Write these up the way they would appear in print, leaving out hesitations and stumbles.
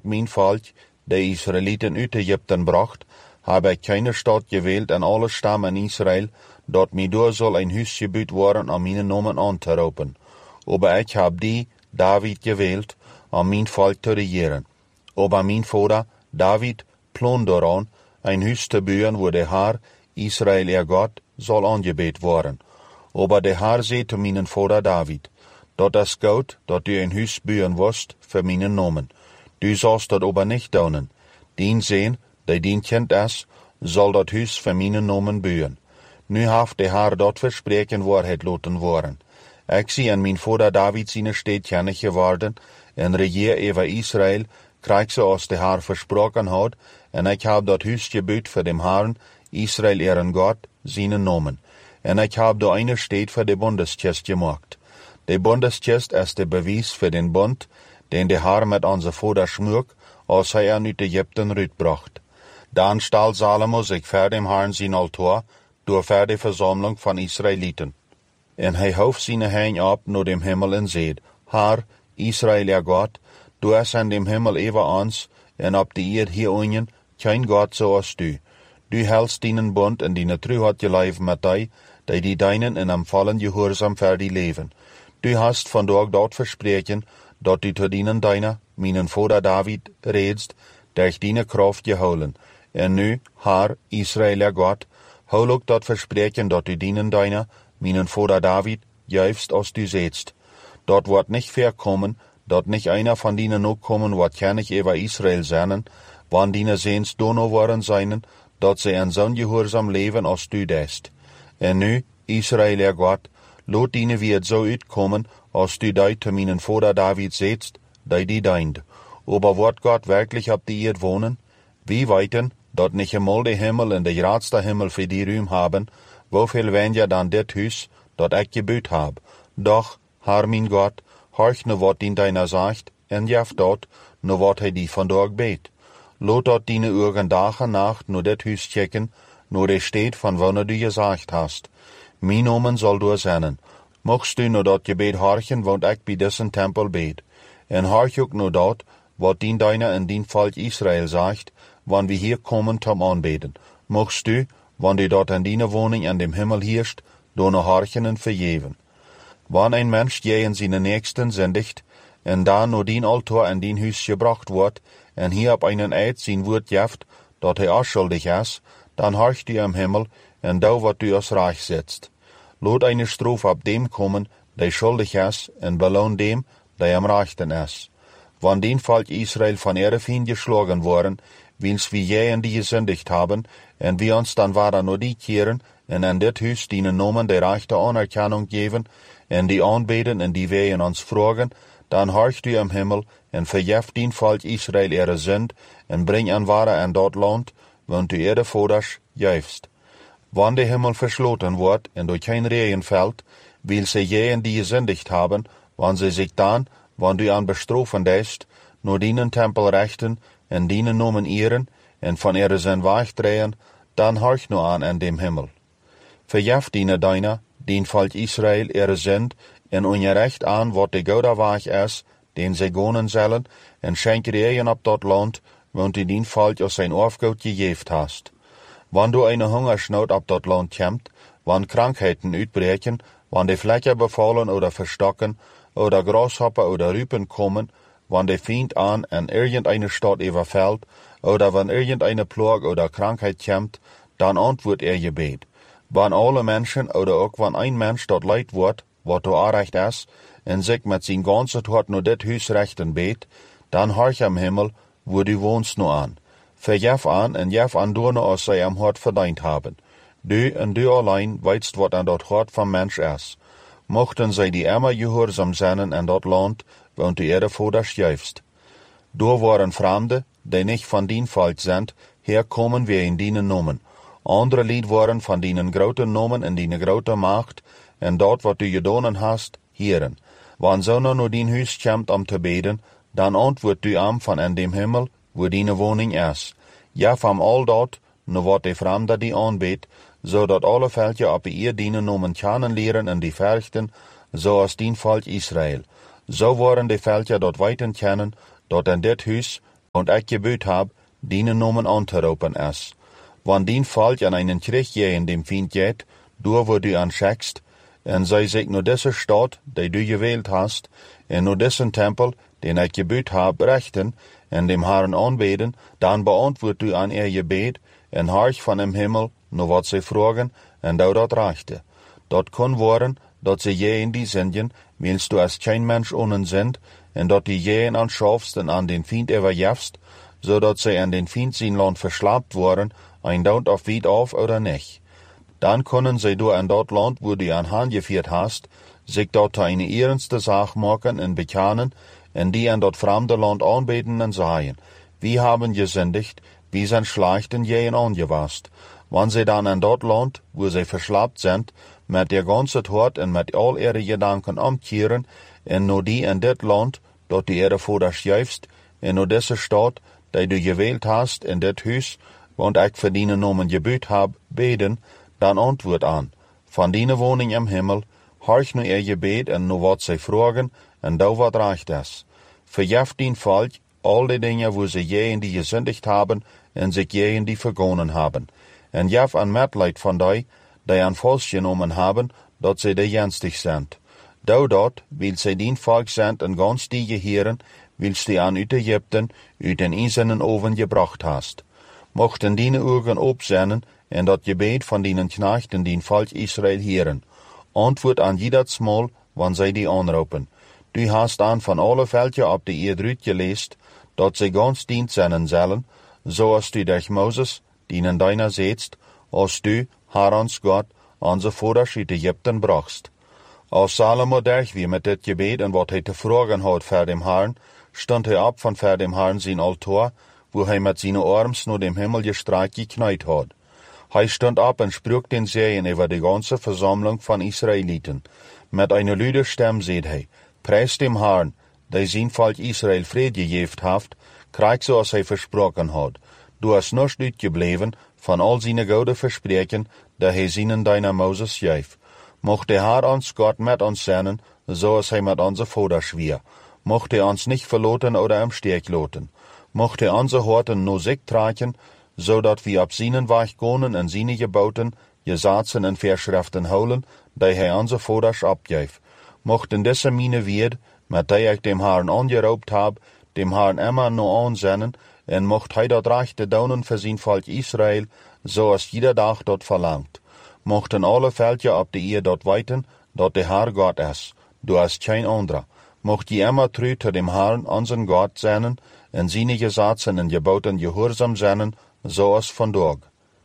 Mein Volk, die Israeliten uit Ägypten bracht, habe ich keine Stadt gewählt an alle Stammen Israel, dort mir durch soll ein Hüs gebaut worden, an meinen Namen anzurufen. Aber ich hab die, David, gewählt, an mein Volk zu regieren. Aber mein Vater, David, plan daran, ein Hüs zu bauen, wo der Herr, Israel, ihr Gott, soll angebet worden. Aber der Herr sagt zu meinen Vater David, dort ist gut, dort du ein Hüs bauen wirst, für meinen Namen. Du sollst dort aber nicht daunen. Den sehen, der den Kind ist, soll dort Hüs für meinen Namen bauen. Nu haft der Herr dort verspreken Wahrheit loten worden. Ich sie an mein Vater David seine Städtchen geworden, en regier über Israel, krieg so aus der Herr versprochen hat, en ich hab dort Hüs gebaut für dem Herrn, Israel ihren Gott, seinen Namen. En ich hab da eine Stadt für die Bundeskist gemacht. Die Bundeskist ist der Beweis für den Bund, den der Herr mit unser Vater schmück, als er aus Ägypten rütbracht. Dann stahl Salomo sich vor dem Herrn sein Altar, durch für die Versammlung von Israeliten. En hij houf seine Hände ab nur dem Himmel en seht, Herr, Israel, ihr Gott, du hast an dem Himmel über uns, en ab die Erde hier unten, kein Gott so als du. Du hältst deinen Bund en deine Treuheit geleif mit dir, die deinen in am vollen Gehorsam für die leben. Du hast von dort versprechen, dort du zu dienen deiner, meinen Vater David, redst, durch deine Kraft geholen. En nu, Herr, Israel, ihr Gott, hol auch dort versprechen, dort du dienen deiner, meinen Vater David, jäufst, als du setzt. Dort wird nicht verkommen, dort nicht einer von denen noch kommen, wat kann ich über Israel sein, wann dine sehens dono worden seinen, dort sie in so Gehorsam leben, als du dest. En nu, Israel, ihr Gott, lot dine wird so uitkommen, als du dei zu meinen Vater David setzt, die deint. Aber wird Gott wirklich ab die Erde wohnen? Wie weiten, dort nicht einmal der Himmel und der Ratster Himmel für die Rühm haben, wofür wenn ja dann det Hüs, dort ich gebüht hab. Doch, Herr mein Gott, horch nur wat din deiner sagt, en jaft dort, nur wat he die von dort bet. Lot dort dine Augen Tag und Nacht nur det Hüs checken, nur der steht, von wann du gesagt hast. Mein Namen soll du sein. Mochst du nur dort Gebet horchen, want ich bei dessen Tempel bet. En horch auch nur dort, wat din deiner in din Volk Israel sagt, wann wir hier kommen zum Anbeten. Mochst du, wann du dort in deiner Wohnung an dem Himmel hirrscht, do noch horchen und verjeven. Wann ein Mensch je in seine Nächsten sündigt, en da nur din Altar an din Hüs gebracht wird, en hier ab einen Eid sein Wort jaft, dort er auch schuldig ist, dann horcht du am Himmel, en da wat du aus Reich setzt. Lot eine Strophe ab dem kommen, der schuldig ist, en belohn dem, der am Rechten ist. Wann den Volk Israel von ihre Feind geschlagen worden, wils wir je in die gesündigt haben, en wir uns dann weiter nur die kehren, en an det Hüs dienen Nomen der rechte Anerkennung geben, en die anbeten, en die wir in uns fragen, dann horcht du am Himmel, en verjeft den Volk Israel ihre Sünd, en bring an wahre an dort Land, wenn du ihre Voders jäufst. Wann der Himmel verschloten wird, en durch kein Regen fällt, will sie je in die gesündigt haben, wann sie sich dann, wann du an bestrafen dest, nur dienen Tempel rechten, en dienen Nomen ehren, en von ihre Sünd weichdrehen, dann horch nur an dem Himmel. Verjeft diene deiner, den Volk Israel ihre Sünd, en ungerecht an, wat de Gouda Weg ist, den sie gonen sollen, en schenk Regen ab dort Land, wenn du den Volk aus sein Aufgut gegeft hast. Wann du eine Hungersnot ab dort Land kämmt, wann Krankheiten uitbreken, wann die Flecken befallen oder verstocken, oder Grashopper oder Rüpen kommen, wann der Feind an irgendeine Stadt überfällt, oder wann irgendeine Plage oder Krankheit kämmt, dann antwort Gebet. Wann alle Menschen oder auch wann ein Mensch dort leid wird, wat du anrecht ist, en sich mit sein ganzes Hort nur det Hüs rechten bet, dann horch am Himmel, wo du wohnst nur an. Verjef an en jef an du nur aus sei am Hort verdient haben. Du und du allein weißt, wat an dort Hort vom Mensch ist. Mochten sei die immer gehorsam sein an dort Land, wenn du ihre Voders jäufst. Du waren Fremde, die nicht von din Volk sind, herkommen wir in dienen Nomen. Andere Lied waren von dienen groten Nomen in diene grote Macht, en dort wat du gedonen hast, hieren. Wann so nur din Hüs kämmt te beten, dann antwort du am von an dem Himmel, wo diene Wohnung ist. Ja, vom all dort, nur wat die Fremde die anbet, so dat alle Völker ab ihr dienen Nomen kennenlernen en die Verchten, so als din Volk Israel. So waren die Völker dort weiten kennen, dort an det Hüs, und ik gebüht hab, dienen Nomen anzuropen es. Wann dien Volk an einen Krieg gehen dem Feind geht, du wo du anschackst, en sei sich nur diese Stadt, die du gewählt hast, en nur diesen Tempel, den ich gebüht hab, rechten, en dem Herrn anbeten, dann beantwort du an ihr Gebet, en horch von dem Himmel, nur wat sie fragen, en du dat reichte. Dat kann worden, dat sie je in die Sindjen, willst du als kein Mensch ohne sind, en dat die je an schaffst en an den Feind überjefst, so dat sie an den Feind sein Land verschlappt worden, ein Daut auf Wied auf oder nicht. Dann können sie du an dat Land, wo du an Hand geführt hast, sich dort eine ernste Sache machen und bekennen, en die an dat fremde Land anbeten und sagen, wir haben gesündigt, wir sind schlecht und jähen angewasst. Wann sie dann an dat Land, wo sie verschlappt sind, mit ihr ganzes Hort und mit all ihre Gedanken umkehren, en nur die in dit Land, dort die Erde vor der schäufst, en nur diese Stadt, die du gewählt hast, in dit Hus, und ich für deine Nomen gebüht hab, beten, dann antwort an, von deine Wohnung im Himmel, horch nur ihr Gebet und nur wat sie fragen, und da wat reicht es. Verjeft dien Volk, all die Dinge, wo sie je in die gesündigt haben, und sich je in die vergonnen haben. Und jef an Mitleid von die an Falsch genommen haben, dat sie die jenstig sind. Da dort, weil sie dien Volk sind und ganz die Gehirn, willst die an uit Ägypten, uit den eisernen Oven gebracht hast. Mochten deine Augen obsennen, en dat Gebet von deinen Knechten dien Volk Israel hören. Antwort an jedes Mal, wann sie die anrufen. Du hast an von alle Völker ab die Erde gelesen, dat sie ganz dient sennen sollen, so als du durch Moses, dienen deiner setzt, als du, Herr uns Gott, unser Vater uit Ägypten brachst. Als Salomo durch wie mit dit Gebet und wat hij te fragen hat vor dem Herrn, stund hij ab von vor dem Herrn sein Altar, wo hij mit seinen Arms nur dem Himmel gestreckt gekniet hat. Hij stund ab und sprach den Segen über die ganze Versammlung von Israeliten. Mit einer lüden Stimme seht hij, preis dem Herrn, der sein Volk Israel Friede gegeben hat, krieg so, als hij versprochen hat. Du hast nicht uitgebleven von all seine gute Versprechen, der hij seinen deiner Moses gaf. Mocht der Herr uns Gott mit uns sein, so als hij mit unser Vater schwier. Mocht er uns nicht verloten oder im Stich loten. Mocht er unsere Horten nur sich tragen, so dat wir ab seinen Weg gehen und seine Geboten, Gesetzen und Verschriften holen, die er unser Vater abgab. Mocht in dieser Mine wird, mit der ich dem Herrn angeraubt hab, dem Herrn immer nur ansennen, und mocht er dort rechte daunen für sein Volk Israel, so als jeder Tag dort verlangt. Mochten alle Völker ab die Erde dort weiten, dort der Herr Gott ist, du hast kein anderer. Mocht je immer treu zu dem Herrn, unseren Gott sein, und seine Gesetzen und Geboten gehorsam sein, so als von Tag.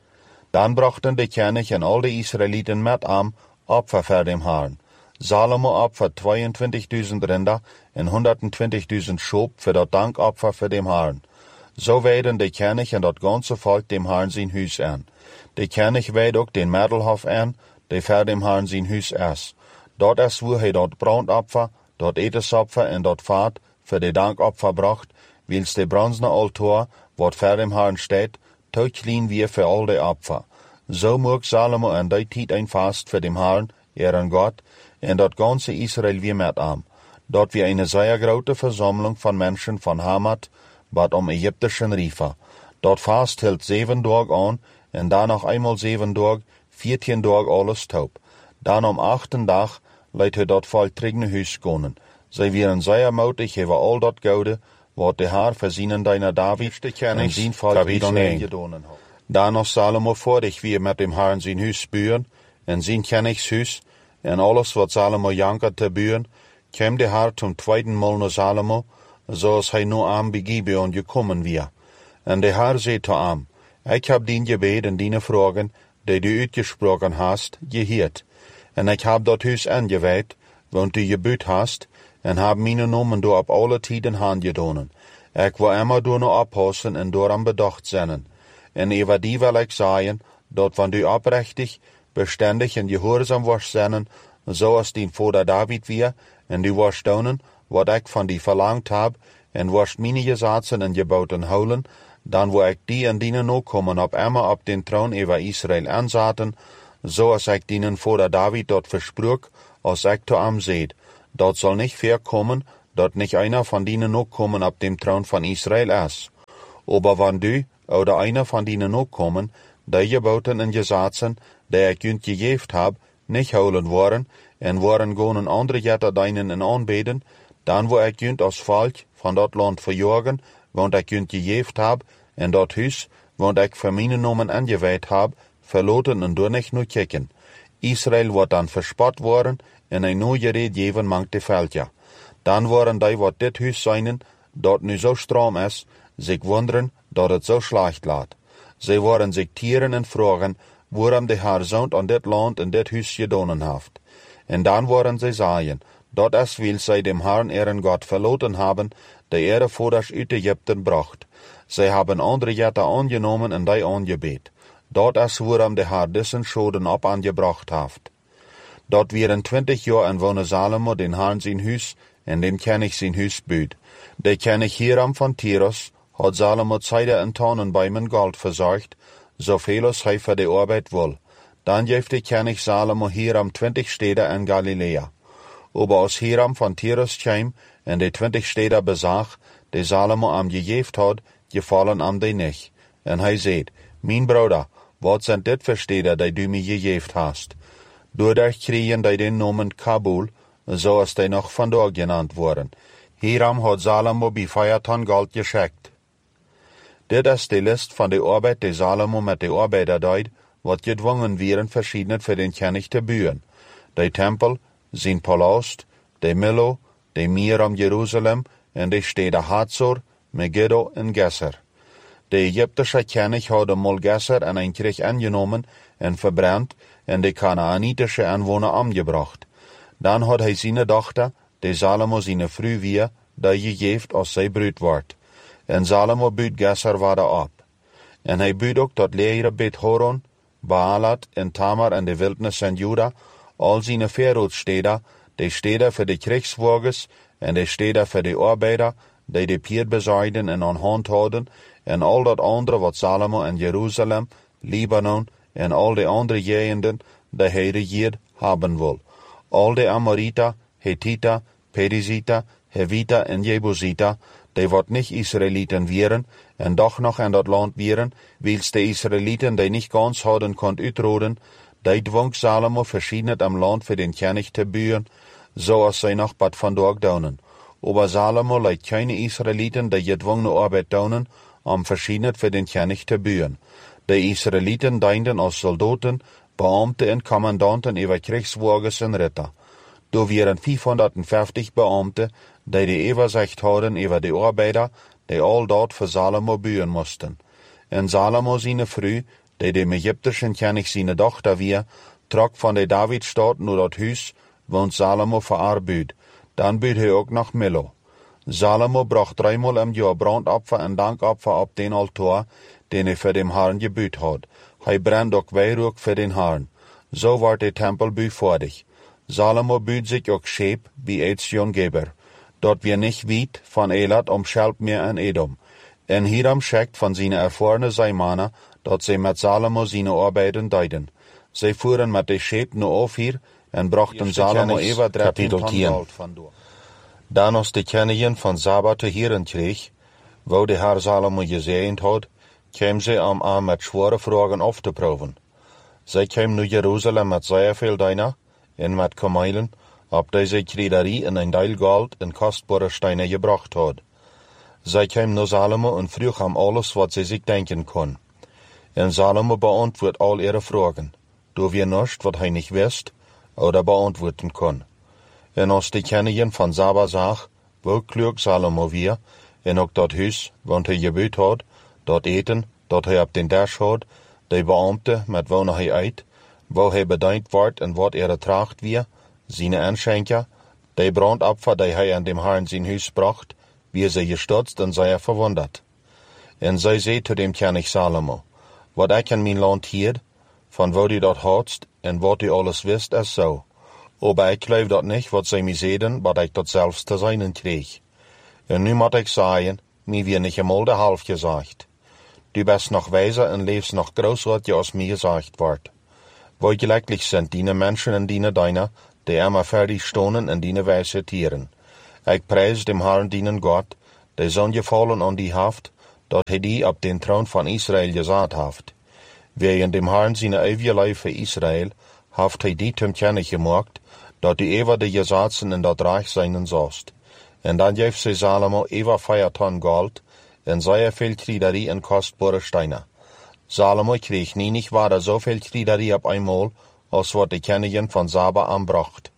Dann brachten die König und all die Israeliten mit Opfer für dem Herrn. Salomo opfert 22.000 Rinder und 120.000 Schob für das Dankopfer für dem Herrn. So werden die König und das ganze Volk dem Herrn sein Haus an. Der König weht auch den Mädelhof an, der für dem Herrn sein Haus ist. Dort ist, wo er dort Brandopfer, dort Etesopfer und dort Fahrt für die Dankopfer bracht, wils der bronzene Altar, wat für dem Herrn steht, tauchlin wir für all die Opfer. So mag Salomo an die Zeit ein Fast für dem Herrn, ihren Gott, und dort ganze Israel wie mit Dort wie eine sehr große Versammlung von Menschen von Hamat, bat ägyptischen Riefer. Dort Fast hält 7 Tage an, und dann noch einmal 7 Tage, 14 Tage alles taub. Dann am 8. Tag leidt dort voll trigne Hüs gehen. Sie wären sehr mutig über all dort Gaude, wat der Herr für seinen deiner David und sein Volk Israel getan hat. Da noch Salomo vorig wie mit dem Herrn sein Hüs bühren, und sein Königshüs, und alles wat Salomo jankerte bühren, käm der Herr zum 2. Mal nach Salomo, so als nur am Begibeon gekommen wir. Und der Herr seht zu ich hab din Gebet und deine Fragen, die du uitgesprochen hast, gehört. Und ich hab dort Hüs angeweiht, wo du gebüht hast, und hab meine Nomen du ab alle Tiden handgedonen. Ich will immer du noch abpassen und daran bedacht sein. Und über die will ich sagen, dort wenn du abrechtig, beständig und gehorsam warst sein, so als dein Vater David wir, und du warst staunen, wat ich von dir verlangt hab, und warst meine Gesetzen und Geboten holen, dann wo ich die und deine Nachkommen ab immer ab den Thron über Israel ansaten, so als ich deinen Vater David dort versprach, als ich zu ihm seht. Dort soll nicht vorkommen, dort nicht einer von denen Nachkommen ab dem Thron von Israel ist. Aber wann du oder einer von denen ook kommen, die geboten en gezaatsen, die ik junt gegeven heb, niet houden worden, en worden gewoon een andere jetter dienen en aanbeden, dan wil ik junt als volk van dat land verjagen, want ik junt gegeven heb, en dat huis, want ik voor mijn nomen aangeweid heb, verloten en door niet nu kijken. Israël wordt dan verspot worden, en een nieuw gereed geven mangt de veldja. Dan worden die wat dit huis zijn, dat nu zo stram is, zich wonderen dat het zo slecht laat. Zij worden zich tieren en vragen, waarom de Heer zo'n aan dit land en dit huis gedaan heeft. En dan worden zij zeggen, dat is wil zij dem Herrn ihren God verloten hebben, de ihre vaders uit Egypten bracht. Zij hebben andere jetten aangenomen en die aangebed. Dat is waarom de Heer dessen schoden op aangebracht heeft. Dat waren 20 jaar en woonde Salomo den Herrn zijn huis en den König zijn huis buit. De König Hiram van Tyrus had Salomo zijde en tonen bij mijn goud verzorgd, zoveel als hij voor de arbeid wil. Dan geeft de König Salomo Hiram 20 steden in Galilea. Aber als Hiram van Tyrus kwam en de 20 steden bezag, die Salomo am gegeven had, gevallen am die niet. En hij zei, mijn broeder, wat zijn dit voor steden die du mij gegeven hast? Doordat kregen die den namen Kabul, zoals die nog vandaag genannt worden. Hiram had Salomo bij 4 ton goud geschikt. Dit is de list van de arbeid die Salomo met de arbeider deed, wat gedwongen werden verschiedene voor den König te bouwen. De tempel, zijn palast, de Milo, de meer om Jeruzalem en de steden Hazor, Megiddo en Gesser. De Egyptische König had mal Gesser en een krieg aangenomen en verbrand en de Kanaanitische aanwoner omgebracht. Dan had hij zijn dochter, de Salomo zijn vrouw weer, die gegeven als zij bruid wordt. En Salomo buit Gesser waarde op. En hij buit ook tot leren Bet Horon, Baalat en Tamar en de wildnis en Juda, al zijn veeroodsteden, de steden voor de krijgswagens en de steden voor de arbeider, die de pier bezaaiden en aan hand houden, en al dat andere wat Salomo en Jeruzalem, Libanon en al de andere gegenden, die hij regeerd hebben wil. Al de Amorita, Hethita, Perizita, Hevita en Jebusita, die wat niet Israëlieten waren, en doch nog in dat land waren, wils de Israëlieten die niet gans hadden kon uitroden, die dwong Salomo verschiedenet am land voor den König te bouwen, zoals zij nog wat vandaag doen. Aber Salomo leidt keine Israëlieten die gedwongene arbeid doen, om verschiedenet voor den König te bouwen. De Israëlieten dienden als soldaten, beambten en commandanten over krijgswagens en ritter. Er waren 550 beambten, die de overzicht hadden over de arbeider, die al dat voor Salomo bouwen moesten. En Salomo zijn vrouw, die de Egyptische König zijn dochter weer, trok van de Davidstad naar dat huis, want Salomo voor haar buit. Dan buit hij ook nog Milo. Salomo bracht 3 maal im jaar brandopfer en dankopfer op den altaar, den hij voor dem Herrn gebuut had. Hij brandt ook weihrauch voor den Herrn. Zo wordt de tempel bouwvaardig. Salomo buut zich ook scheep bij Ezion-Geber. Dat weer niet weit van Elat om Schelpmeer en Edom. En Hiram schickt van zijn ervarene zeemannen, dat zij met Salomo zijn arbeiden deden. Zij voeren met de scheep naar Ofir en brachten Salomo even 13 ton goud vandoor. Dan als de koningin van Saba te heren kreeg, wou de Heer Salomo gezegend had, kwam zij om aan met zware vragen af te proeven. Zij kwam naar Jeruzalem met zeer veel dijnen en met kamelen, op deze krederie en een deel goud en kostbare stenen gebracht had. Zij kwam naar Salomo en vroeg hem alles wat zij zich denken kon. En Salomo beantwoordt al ihre vragen, door weer niets wat hij niet wist, oder beantwoorden kon. En als de koningin van Saba zag, hoe klug Salomo weer, en ook dat huis, want hij gebuut had, dat eten, dat hij op den dash had, de beambte, met wonen hij uit, waar hij bedankt wordt en wat tracht weer, zijn aanschenker, de brandopfer die hij aan dem Herrn zijn huis bracht, wie zij gestutzt en zij verwonderd. En zij zei tot dem König Salomo, wat ik in mijn land hier, van waar u dat hadst en wat u alles wist, is zo. Aber ik geloof dat niet wat zij mij zeiden, wat ik dat zelfs te zijn kreeg. En nu moet ik zeggen, mij weer niet eenmaal de half gezegd. Du bist nog wijzer en leefst nog groot wat je als mij gezegd wordt. Hoe gelukkig zijn die mensen en die deine, die immer fertig stonen en die wijze tieren. Ik prijs dem Herrn dienen God, die zo'n gevallen aan die haft, dat hij die op den troon van Israël gezet heeft. Wegen dem Herrn zijn eeuwige lief voor Israël, heeft hij die te kennen gemaakt, dat die eeuwig de gesetzen in dat rijk zijn zoust. En dan geeft zij Salomo eeuwig 4 ton gold, en zeer veel kriederie en kostbare steinen. Salomo kreeg niet waarder zoveel kriederie op eenmaal, als wat de koningen van Saba aanbracht.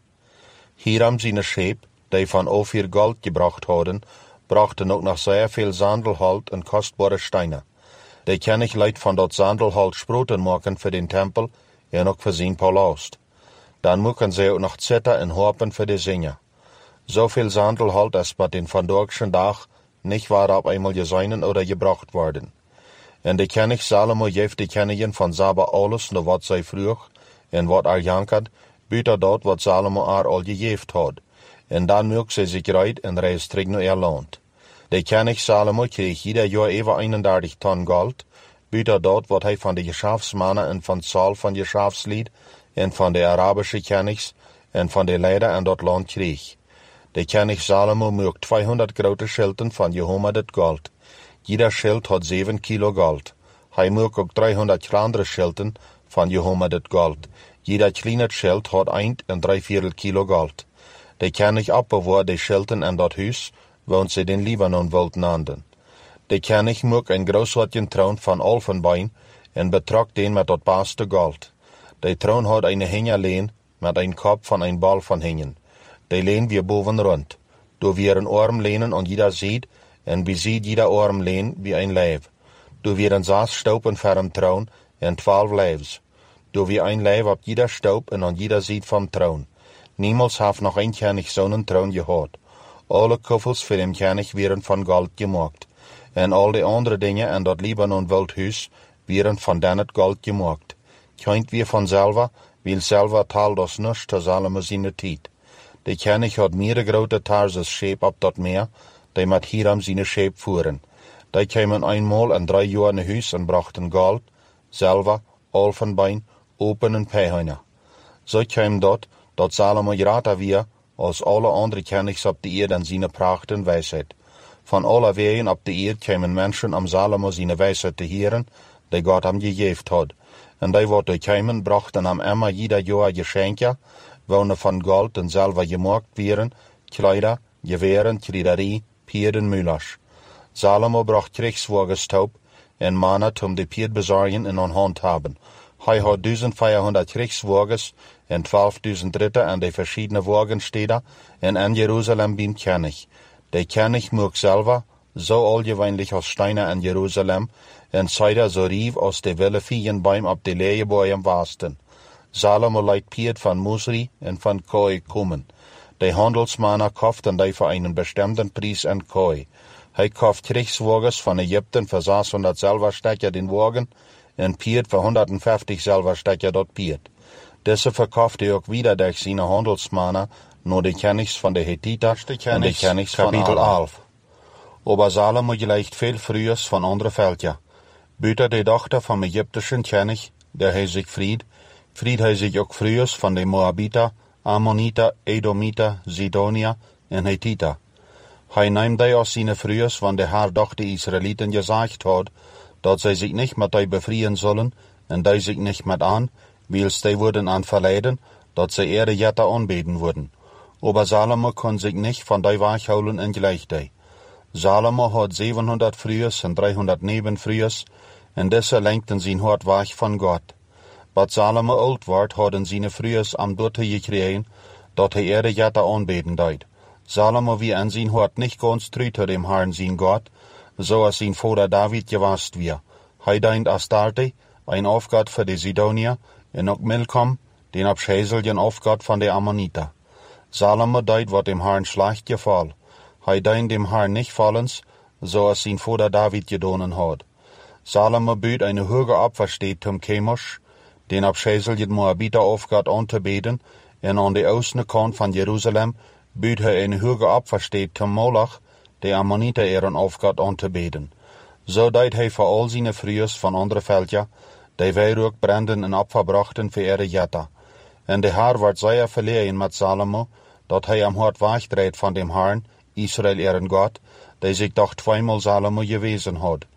Hiram zijn scheep, die van Ophir gold gebracht hadden, brachten ook nog zeer veel sandelhout en kostbare steinen. De koning liet van dat sandelhout sproeten maken voor den tempel en ook voor zijn palast. Dan maken zij ook nog zetten en harpen voor de zingen. Zoveel sandelhout als met den vandaagse dag niet waar op eenmaal gezien oder gebracht worden. En de koning Salomo geeft de koningen van Saba alles naar wat zij vroeg en wat jankert, buiten dat wat Salomo al gegeven had. En dan maakt zij zich uit en reist terug naar land. De koning Salomo kreeg ieder jaar even 31 ton goud, buiten dat wat hij van de geschäftsmannen en van Saul van geschäftslied en van de Arabische konings en van de leider aan dat land kreeg. De koning Salomo maakt 200 grote schilden van gehommerd goud. Jeder schild had 7 kilo goud. Hij maakt ook 300 kleinere schilden van gehommerd goud. Jeder kleine schild had 1 en 3/4 kilo goud. De koning opbewaart de schilden en dat huis, want ze den Libanon wilden nanden. De koning maakt een grootsoortje troon van olfenbein en betrok den met dat beste goud. De troon had een hengeleen met een kop van een bal van hengen. De leen weer boven rond. Door weer een armlenen aan jeder zijde en beziet jeder armleen wie een lijf. Door weer een 6 stopen voor troon en 12 lijfs. Door weer een lijf op jeder stoop en aan jeder zijde van troon. Niemals heeft nog een koning zo'n troon gehad. Alle koffels voor dem koning werden van goud gemaakt. En al de andere dingen en dat Libanon wildhuis werden van dat goud gemaakt. Keint weer vanzelf, wil zelf taal das niets te Salomo zijn tijd. De koning had meerdere grote Tarsus scheep op dat meer, die met Hiram zijn scheep voeren. Die kwamen eenmaal en 3 jaar naar huis en brachten goud, zilver, olfenbein, open en pijnen. Zo kwam dat Salomo groter weer als alle andere konings op de eerd en zijn pracht en wijsheid. Van alle wegen op de eerd kwamen mensen om Salomo zijn wijsheid te heren, die God hem gegeven had. En die wat kwamen brachten hem immer jeder jaar geschenken, wonen van goud en zilver gemaakt werden, kleider, geweren, kriederie, paarden, muilers. Salomo bracht krigswagenstoop en mannen om de paard bezorgen en aan hand hebben. Hij had 1400 krigswagens en 12.000 ritter aan de verschillende wagensteden en aan Jeruzalem beim koning. De koning maakt zelf zo algemeenlijk als steinen in Jeruzalem en zijde zo rief als de wilde viegenboom op de leeuwenboom wasten. Salomo leidt paard van Musri en van kooi komen. De handelsmannen kochten die voor een bestemde prijs en kooi. Hij kocht krigswagens van Egypten voor 600 zilverstekken den wagen en paard voor 150 zilverstekken dat paard. Deze verkocht hij ook weer door zijn handelsmannen naar de konings van de Hethieten en de konings van kapitel 11. Aber Salomo gleicht veel vroegers van andere veldje. Buiten de dochter van Egyptische koning, der hij zich vried hij zich ook vroegers van de Moabiter, Ammoniter, Edomiter, Zidonier en Hethieten. Hij neemt die als zijn vroegers, want de haar doch de Israëlieten gezegd had, dat zij zich niet met die bevrijen zullen, en die zich niet met aan, wils die worden aan verleiden, dat zij eerder jette aanbeden worden. Aber Salomo kon zich niet van die weghouden en gleich die. Salomo had 700 vroegers en 300 nebenvroegers, en deze lenkten zijn hart weg van God. Wat Salomo oud werd, hadden zijn vroegers am dotte gekregen, dat hij eerder jette aanbeden deed. Salomo wie aan zijn hart niet ganz treu tot dem Herrn zijn God, zoals zijn vader David geweest weer. Hij deint Astarte, een afgod voor de Zidonier, en ook Milcom, den afschezelgen afgod van de Ammoniter. Salomo deed wat dem Herrn slecht geval. Hij deint dem Herrn niet vallens, zoals zijn vader David gedaan had. Salomo buit een hoge opversteed tom Chemosh, den afschezelgen Moabiter afgod aan te beden, en aan de oostelijke kant van Jeruzalem buit hij een hoge opversteed tom Moloch, de Ammoniter eren afgod aan te beden. Zo deed hij voor al zijn vroegers van andere veldje, die wierook branden en opverbrachten voor ere jette. En de Heer werd zeer verlegen met Salomo, dat hij hem hard wegdreed van dem Herrn, Israël eren God, die zich toch 2-maal Salomo gewezen had.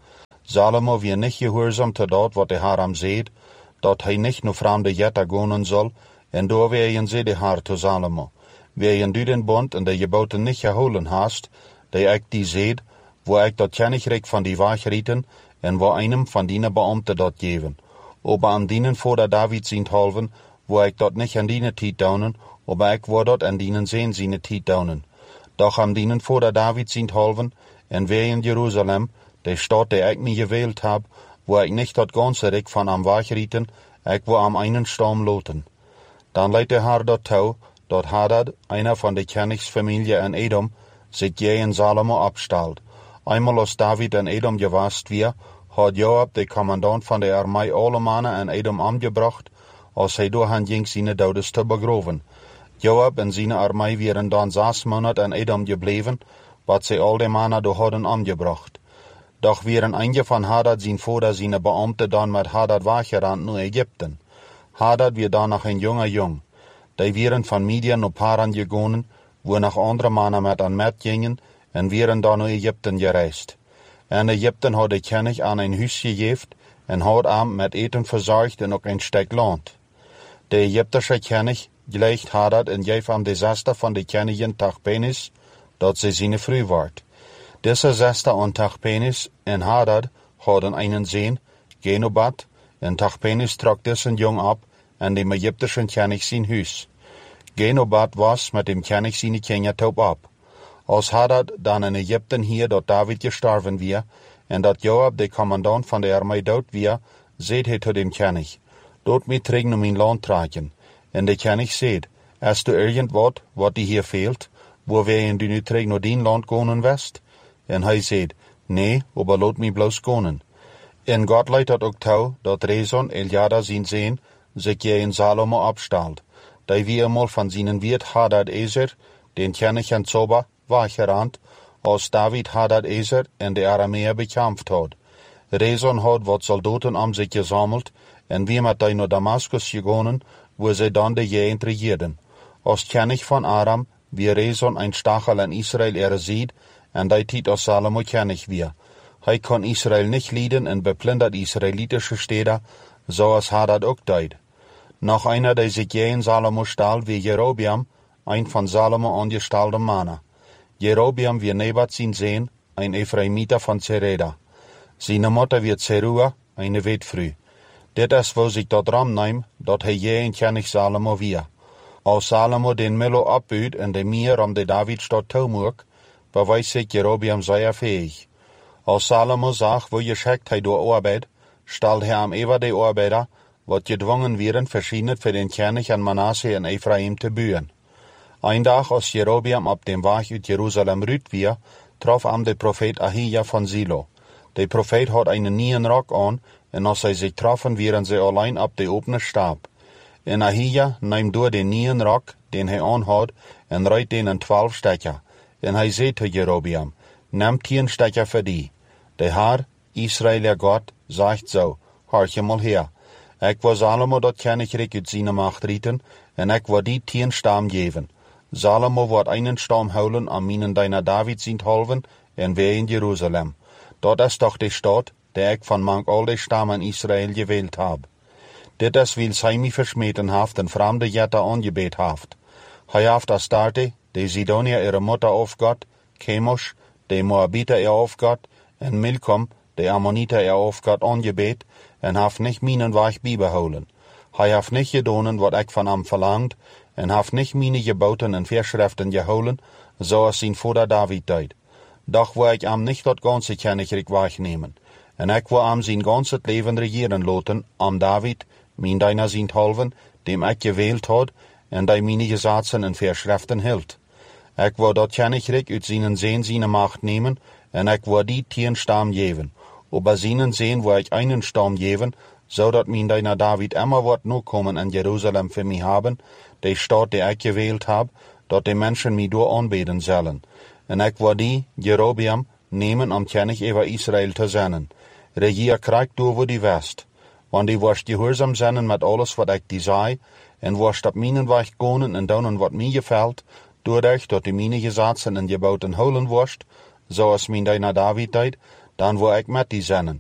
Salomo weer niet gehoorzaam tot dat wat de Heer hem zeed, dat hij niet naar vreemde jetten gaan zal, en door weeën ze de Heer tot Salomo. Weeën du den bond en de geboten niet gehouden hast, die ik die zeed, waar ik dat kennigrijk van die waagrieten, en waar einem van die beambten dat geven. Ober aan dienen voor David zijn halven, waar ik dat niet aan dienen tijd dounen, ober ik waar dat aan dienen zijn tijd dounen. Doch aan dienen voor David zijn halven, en wij in Jeruzalem, de stad die ik me gewild heb, waar ik niet dat ganze rijk van am waagrieten, ik wil am einen stam loten. Dan leidt de Heer dat toe, dat Hadad, einer van de koningsfamilie in Edom, zich tegen Salomo opstelt. Eenmaal als David in Edom geweest weer, had Joab, de commandant van de armee, alle mannen in Edom omgebracht, als hij door hen ging zijn dodes te begroven. Joab en zijn armee waren dan 6 maanden in Edom gebleven, wat zij al de mannen door hadden omgebracht. Doch waren enkele van Hadad zijn vader zijn beambten dan met Hadad weggerend naar Egypte. Hadad weer dan nog een jong. Die waren van Midian naar Paran gegaan, waar nog andere mannen met een met gingen, en waren dan naar Egypte gereisd. En Egypte had de koning aan een huis gegeven, en had hem met eten verzorgd en ook een stuk land. De Egyptische koning geleid Hadad en geef hem de 6e van de koningin Tachpenes, dat ze zijn vrouw werd. Deze 6e aan Tachpenes en Hadad hadden een zoon, Genobat, en Tachpenes trok deze jong op en de Egyptische koning zijn huis. Genobat was met dem koning zijn kindertop op. Als Hadad dan in Egypte hier dat David gestorven weer, en dat Joab de commandant van de armee dood weer, zeed hij tot dem koning, dood mij terug naar mijn land trekken. En de koning zeed, als er irgend wat die hier veelt, waar wij du nu terug naar dien land gaan west? En hij zeed, nee, maar laat mij bloos gaan. En God leidt dat ook toe, dat Rezon, Eliada zijn zoon, zich tegen Salomo opstelt. Die wie eenmaal van zijn wierd Hadad-Ezer, den koning en Zoba, weggerand, als David Hadad-Ezer en de Arameer bekämpft had. Rezon had wat soldaten om zich gezameld, en wie met die naar Damascus gegaan, waar zij dan de gegend regeerden. Als koning van Aram, wie Rezon een stachel in Israël ziet, en die tijd als Salomo koning weer. Hij kon Israël niet leiden en beplundert Israëlitische steden, zoals Hadad ook deed. Nog einer die zich tegen Salomo stal, wie Jerobeam, een van Salomo aangestelde mannen. Jerobeam wie Nebat zijn zoon, een Ephraimiter van Zereda. Zijn moeder wie Zerua, een wetvrouw. Dit is waar zich dat ram neemt, dat hij een koning Salomo weer. Als Salomo den Milo opbuit en de meer om de Davidstad toe moet, bewijst zich Jerobeam zeer fähig. Als Salomo zag hoe geschikt hij door arbeid, stelt hij hem even de arbeider, wat gedwongen werden verschijnen voor den koning en Manasse en Ephraim te buien. Een dag als Jerobeam op dem weg uit Jeruzalem ruit weer, trof hem de profeet Ahija van Silo. De profeet had een nieuwe rok aan, en als zij zich troffen, waren ze alleen op de opene stap. En Ahija neemt door de nieuwe rok, den hij aan had, en ruit den in 12 stukken. En hij zei tot Jerobeam, neem 10 stukken voor die. De Heer, Israël God, zegt zo, hoor mal her. Ik wil Salomo dat koninkrijk uit zijn macht rieten, en ik wil die 10 stam geven. Salomo wordt einen stam houden aan mijn deiner David zijn halven, en wij in Jeruzalem. Dat is toch de stad, die ik van mank al de stammen Israël gewild heb. Dit is wil zij mij versmeten heeft en vreemde jetten aangebeet heeft. Hij heeft Astarte, de Sidonië moeder of God, Chemosh, de Moabiter of God, en Milkom, de Ammoniter of God aangebeet, en heeft niet mijn weg bijbehouden. Hij heeft niet gedaan wat ik van hem verlangd, en heeft niet mijn geboten en verschriften gehouden, zoals zijn vader David deed. Doch wil ik hem niet dat ganze koninkrijk wegnemen, en ik wil hem zijn ganse leven regeren laten, om David, mijn deiner zijn halven, dem ik gewild had, en die mijn gesetzen en verschriften hield. Ik wil dat koninkrijk uit zijn macht nemen, en ik wil die 10 stam geven. Ober zijn wil ik einen stam geven, zodat mijn deiner David immer wordt nakomen in Jeruzalem voor mij hebben, de stad die ik gewild heb, dat de mensen mij door aanbeden zullen. En ik wil die, Jerobeam, nemen om koning over Israël te zijn. Regeer krijgt door voor die west. Want die worst gehoorzaam zijn met alles wat ik die zei, en worst op mijn weg gaan en doen wat mij gefällt, doordat dat die mijn gesetzen en geboten houden worst, zoals mijn deiner David deed, dan wil ik met die zijn.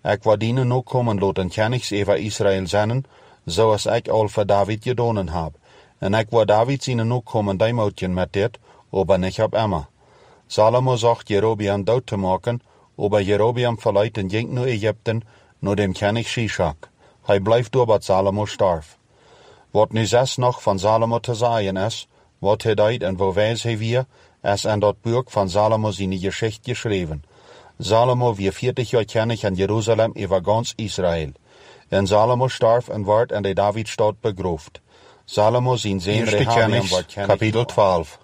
Ik wou dienen nog komen laten kennis over Israël zijn, zoals ik al voor David gedaan heb. En ik wou David zien nog komen duimoutjen met dit, aber niet op Emma. Salomo zocht Jerobeam dood te maken, aber Jerobeam verluidt en ging naar Egypten, naar dem koning Shishak. Hij blijft door wat Salomo starf. Wat nu zes nog van Salomo te zeggen is, wat hij deed en waar wijs hij weer, is in dat boek van Salomo zijn geschichte geschreven. Salomo weer 40 jaar koning in Jeruzalem over gans Israël. En Salomo starf en werd in de Davidstad begroefd. Salomo zijn zoon Rehabeam werd koning. Kapitel 12.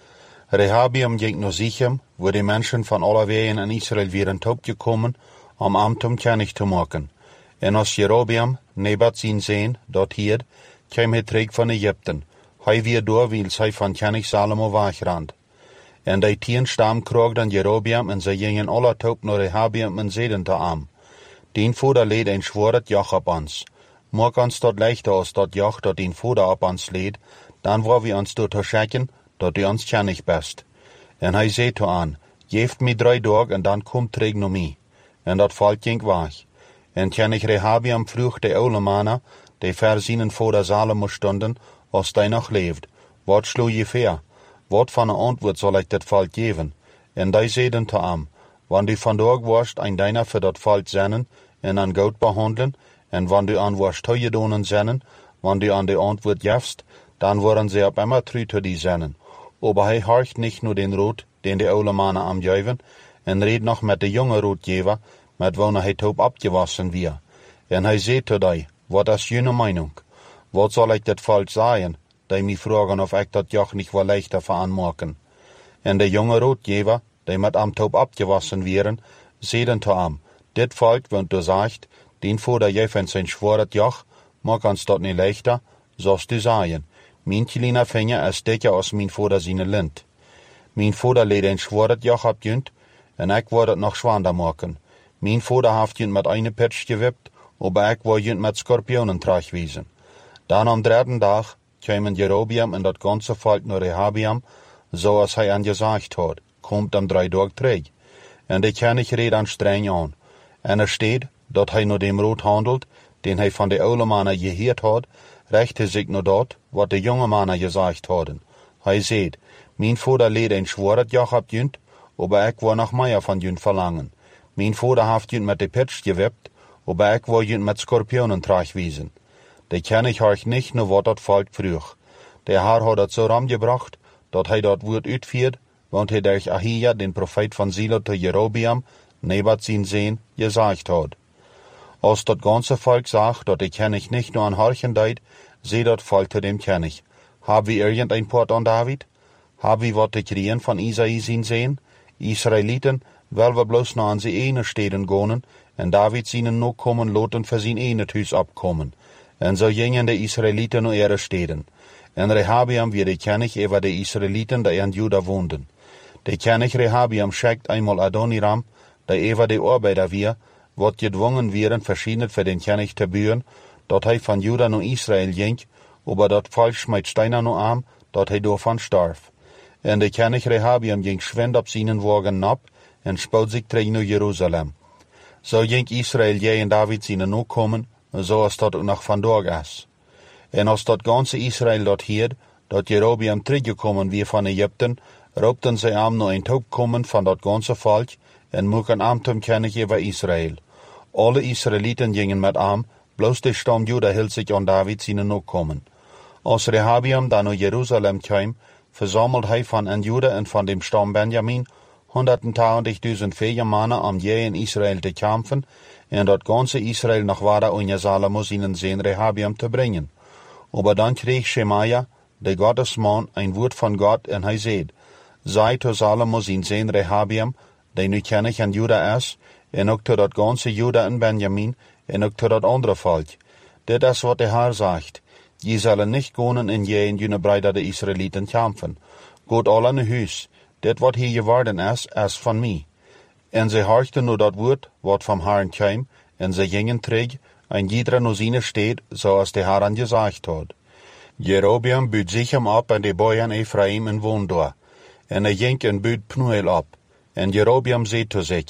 Rehabeam ging naar Sichem, waar de mensen van alle wegen in Israël weer gekomen, om hem koning te maken. En als Jerobeam, Nebat zijn zoon, dat hield, kwam hij terug van Egypten. Hij weer door, wils hij van koning Salomo wegrand. En die 10 stam kroegden Jerobeam en ze gingen alle top naar Rehabeam en zeiden te hem: Dien vader leed een zwaard joch op ons. Maak ons dat lichter als dat joch dat dien vader op ons leed, dan waar we ons door te schikken, dat u ons koning best. En hij zei te hen: Geeft mij 3 dagen en dan kom terug naar mij. En dat volk ging weg. En koning Rehabeam vroeg de oude mannen, die voor zijn vader Salomo stonden, als hij nog leeft: Wat sloeg je voor? Wat van een antwoord zal ik dit volk geven? En die zeiden te hem: Wanneer u vandaag worst een deiner voor dat volk zenden en aan goud behandelen, en wanneer u aan worst toegedonen zenden, wanneer u aan de antwoord geeft, dan worden ze op immer trouw te die zenden. Aber hij horcht niet naar den rood, den de oude mannen am geven, en reed nog met de jonge roodgever, met wanneer hij top opgewassen weer. En hij zei te die: Wat is jullie meinung? Wat zal ik dit volk zeggen? Die mij vragen of ik dat joch niet wel leichter veranmaken. En de jonge roodgever, die met hem top opgewassen wieren, zeiden te hem: Dit volk, want du zegt, dien vader jij van zijn zwaard joch, maak ons dat niet leichter, zoals du zeggen. Mijn kleine vinger is dikker als mijn vader zijn lint. Mijn vader leed een zwaard joch op junt, en ik wou het nog zwaarder maken. Mijn vader heeft junt met een pitch gewipt, aber ik wou junt met scorpionen terugwezen. Dan am 3e dag kwamen Jerobeam en dat ganze volk naar Rehabeam, zoals hij aan gezegd had, komt am 3 dagen terug. En de koning reed aan streng aan. En er staat dat hij naar dem rood handelt, den hij van de oude mannen gehoord had, richtte zich naar dat, wat de jonge mannen gezegd hadden. Hij zei: Mijn vader leed een zwaard joch op junt, aber ik wou nog meer van junt verlangen. Mijn vader heeft junt met de pitch gewipt, aber ik wou junt met scorpionen terugwezen. De koning hoort niet naar wat dat volk vroeg. De Heer had het zo ramgebracht, dat hij dat woord uitviert, want hij durch Ahia, den profeet van Silo te Jerobeam, Nebat zijn zoon, gezegd had. Als dat ganze volk zag dat de koning niet naar een horchen deed, zei dat volk te dem koning: Hebben we irgendein poort aan David? Hebben we wat te kriegen van Isaïe zijn zoon? Israëlieten, wel we bloos naar onze ene steden gaan, en David zijn nog komen laten voor zijn ene huis opkomen. En zo gingen de Israëlieten naar ihre steden. En Rehabeam weer de koning over de Israëlieten die in Juda woonden. De koning Rehabeam schickt eenmaal Adoniram, die over de arbeider weer, wat gedwongen werden verschieden voor den koning te buren, dat hij van Juda naar Israël ging, aber dat volk smijt steiner naar hem, dat hij daarvan starf. En de koning Rehabeam ging schwind op zijn wagen nap, en spoot zich terug naar Jeruzalem. Zo ging Israël jij en David zijn nog komen, zoals dat ook nog vandaag is. En als dat ganse Israël dat hield, dat Jerobeam teruggekomen weer van Egypten, roepten zij hem naar een top komen van dat ganse volk, en moeken hem ten koning over Israël. Alle Israëlieten gingen met hem, bloos de stam Juda hield zich aan David zijn nog komen. Als Rehabeam dan naar Jeruzalem kwam, verzamelde hij van en Juda en van dem stam Benjamin 120.000 vege mannen om jij in Israël te kampen, en dat ganze Israël nog waren om Salomo zijn zoon Rehabeam te brengen. Aber dan kreeg Shemaia, de Gottesman, een woord van God, en hij zei: Zei to Salomo zijn zoon Rehabeam, die nu koning in Juda is, en ook to dat ganse Juda en Benjamin, en ook to dat andere volk. Dit is wat de Heer zegt: Je zullen niet gaan en jij en jullie broeder de Israëlieten kampen. Gaat al in huis. Dit wat hier geworden is van mij. En ze hoorden naar dat woord wat van Herren kwam, en ze gingen terug, en ieder naar zijn stad, zoals de Heer gezegd had. Jerobeam buit Sichem op en de boeien Ephraim en woonde daar. En hij ging en buit Pnuel op. En Jerobeam zei te zich: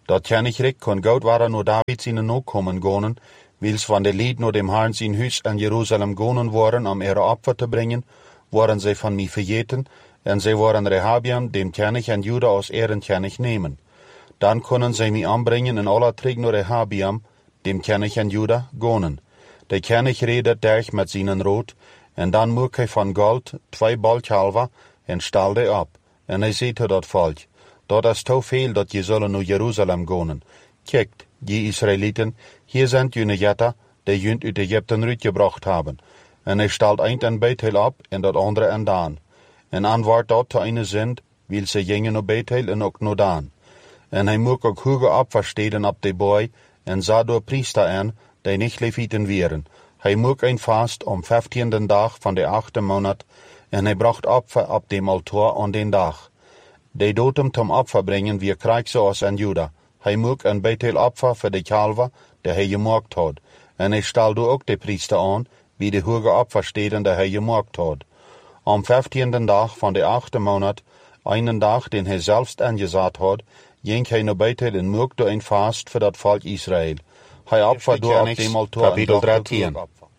Dat Kennich kon goud waren nur David zijn nakomen gonen, wils van de lied naar dem Herrn zijn huis in Jeruzalem gonen worden om Opfer te brengen, waren zij van mij vergeten, en zij waren Rehabiam, dem Kennich en Juda als Kennich nemen. Dan konden zij mij aanbrengen en alle terug naar Rehabiam, dem Kennich en Juda, gonen. De Kennich reed het derg met zijn rood, en dan moek hij van goud 2 balkalven en stalde op. En hij zei tot dat volk, dat is te veel dat je zullen naar Jeruzalem gonen. Kijkt, je Israëlieten, hier zijn jullie jetten, die junt uit Egypten uitgebracht hebben. En hij stelt eind en Bethel op, en dat andere en Dan. En aanwaard dat te een zend, wil ze gingen naar Bethel en ook naar Dan. En hij moek ook hoge opversteden op de boy, en zat door priester aan, die niet levieten wieren. Hij moek een vast om 15e dag van de 8e maand, en hij bracht opfer op dem altaar aan den dag. De dotem tom opfer brengen weer krijg zoals in Juda. Hij moek een Bethel opfer voor de kalver, die hij gemaakt had. En hij stelde ook de priester aan, wie de hoge opversteden die hij gemaakt had. Om 15e dag van de 8e maand, een dag den hij zelfs aangezet had, ging hij naar Bethel en moekte een vast voor dat volk Israël. Hij opfer door op dem altaar kapitel 13.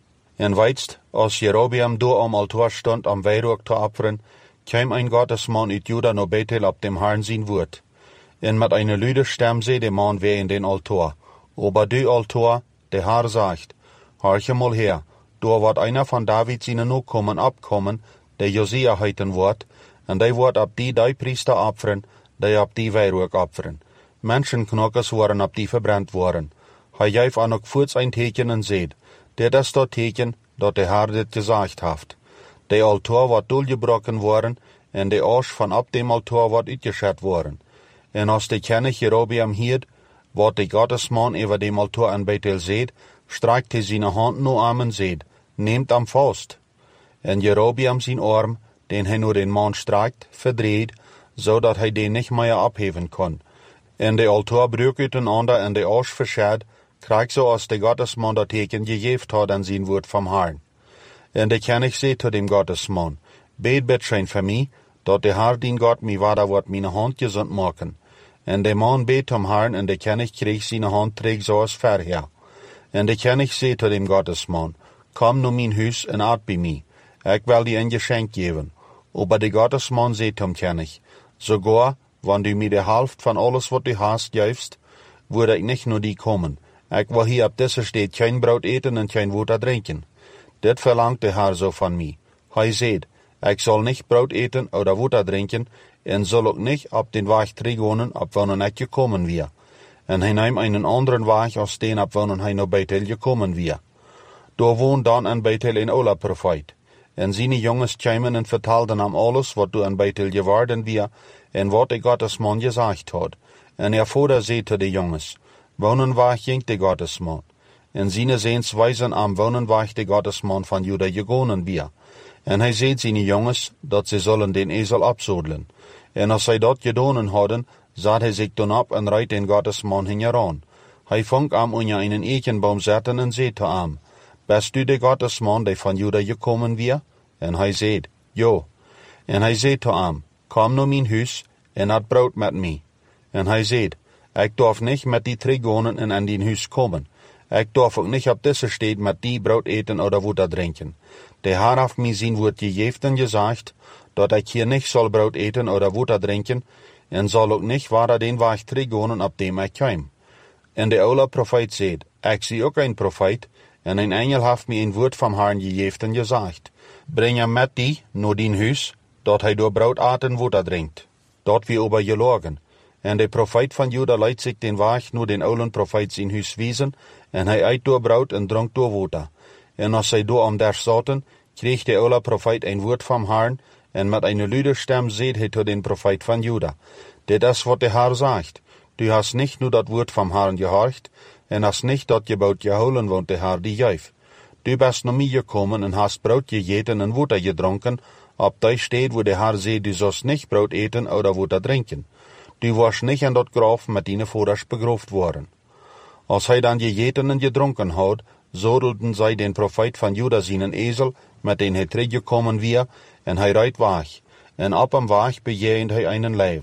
En weitst, als Jerobeam door om altaar stond om wierook te offeren, kwam een Gottesman uit Juda naar Bethel op dem Herrn zijn woord. En met een luide stem zei de man weer in den altaar, over du altaar, de Herr zegt, horche mal her, door wordt einer van David zijn nakomen opkomen, die Josia heiten wordt, en die wordt op die priester offeren, die op die wierook offeren. Menschenknokkers worden op die verbrand worden. Hij geeft aan ook voets een teken en zegt, dit is dat teken dat de Herr dit gezegd heeft. De altaar wordt doorgebroken worden, en de asch van op dem altaar wordt uitgeschet worden. En als de Kennich Jerobeam hield, wat de Gottesman over dem altaar in Bethel zegt, strijkt hij zijn hand naar aan en zegt, neemt hem vast. En Jerobeam zijn arm, den hij naar den man strijkt, verdreed, zodat hij den niet meer opheven kon. En de altaar breuk uitenander en de asch verscheidt, krijg zoals de Gottesman dat teken gegeven had aan zijn woord van Herrn. En de Kennich zei tot dem Gottesman, bid bitschein voor mij, dat de Herr dien God mij wader wordt mijn hand gezond maken. En de man beet om Herrn, en de Kennich kreeg zijn hand terug zoals verher. En de Kennich zei tot dem Gottesman, kom naar mijn huis en eet bij mij. Ik wil die een geschenk geven. Aber de Gottesman zei tom Kennich, sogar, wanneer du mij de helft van alles wat du hast geeft, würde ik niet naar die komen. Ik wil hier op deze stad geen brood eten en geen water drinken. Dit verlangt de Herr zo van mij. Hij zegt, ik zal niet brood eten of water drinken, en zal ook niet op den weg teruggaan op wanneer ik gekomen weer. En hij neemt een anderen weg als den op wanneer hij naar Bethel gekomen weer. Daar woont dan in Bethel een oude profeet. En zijn jongens kwamen en vertelden hem alles wat door in Bethel geworden weer, en wat de Gottesman gezegd had. En vader zei tot de jongens, wonenweg ging de Gottesman. En zijn zeens wijzen am wonenweg de Gottesman van Juda gegonen weer. En hij zei zijn jongens, dat ze zullen den ezel opzodelen. En als zij dat gedaan hadden, zat hij zich dan op en reed den Gottesman hieraan. Hij vond hem onder een ekenboom zetten en zei te hem, bist du de Gottesman die van Juda gekomen weer? En hij zei, ja. En hij zei te hem, kom naar mijn huis en eet brood met mij. En hij zei, ik darf niet met die teruggaan en in die huis komen. Ik darf ook niet op deze stad met die brood eten of water drinken. De Herr heeft mij zijn woord gegeven en gezegd, dat ik hier niet zal brood eten of water drinken, en zal ook niet waar den weg teruggaan op dem ik kwam. En de oude profeet zei, ik zie ook een profeet, en een engel heeft mij een woord van Herrn gegeven en gezegd, breng hem met die naar dien huis, dat hij door brood eet en water drinkt. Dat wie over gelogen. En de profeet van Juda leidt zich den weg naar den oude profeet zijn huis wijzen, en hij eet door brood en dronk door water. En als zij door om daar zaten, kreeg de oude profeet een woord van Herrn, en met een luide stem zei hij tot den profeet van Juda, dit is wat de Herr zegt, du hast niet nu dat woord van Herrn gehoord, en hast niet dat gebod gehouden want de Herr die geeft. Du bist naar mij gekomen en hast brood gegeten en water gedronken, op die stad waar de Herr zei, du zult niet brood eten of water drinken. Du was niet in dat graf met die vaders begroofd worden. Als hij dan gegeten en gedronken had, zodelden zij den profeet van Juda zijn ezel, met den hij teruggekomen weer, en hij rijdt weg. En op hem weg begeend hij een lijf.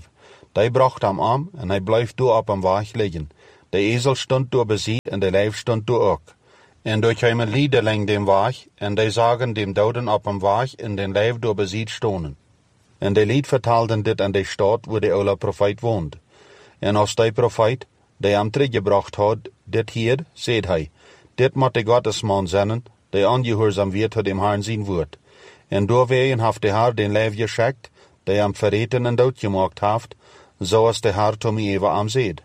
Die bracht hem aan en hij blijft door op een waag liggen. De ezel stond door beziet en de lijf stond door ook. En door kwamen lieden lang dem waag, en die zagen dem doden op een waag en den lijf door beziet stonen. En de lied vertaalden dit aan de stad waar de oude profeet woont. En als die profeet, die hem teruggebracht had, dit hier, zei hij, dit moet de Gottesman zijn, die ongehoorzaam weer tot dem Herrn zijn woord. En doorwegen heeft de Heer den lijf geschickt, die hem verreten en doodgemaakt heeft, zoals de Heer tot mij even hem zeid.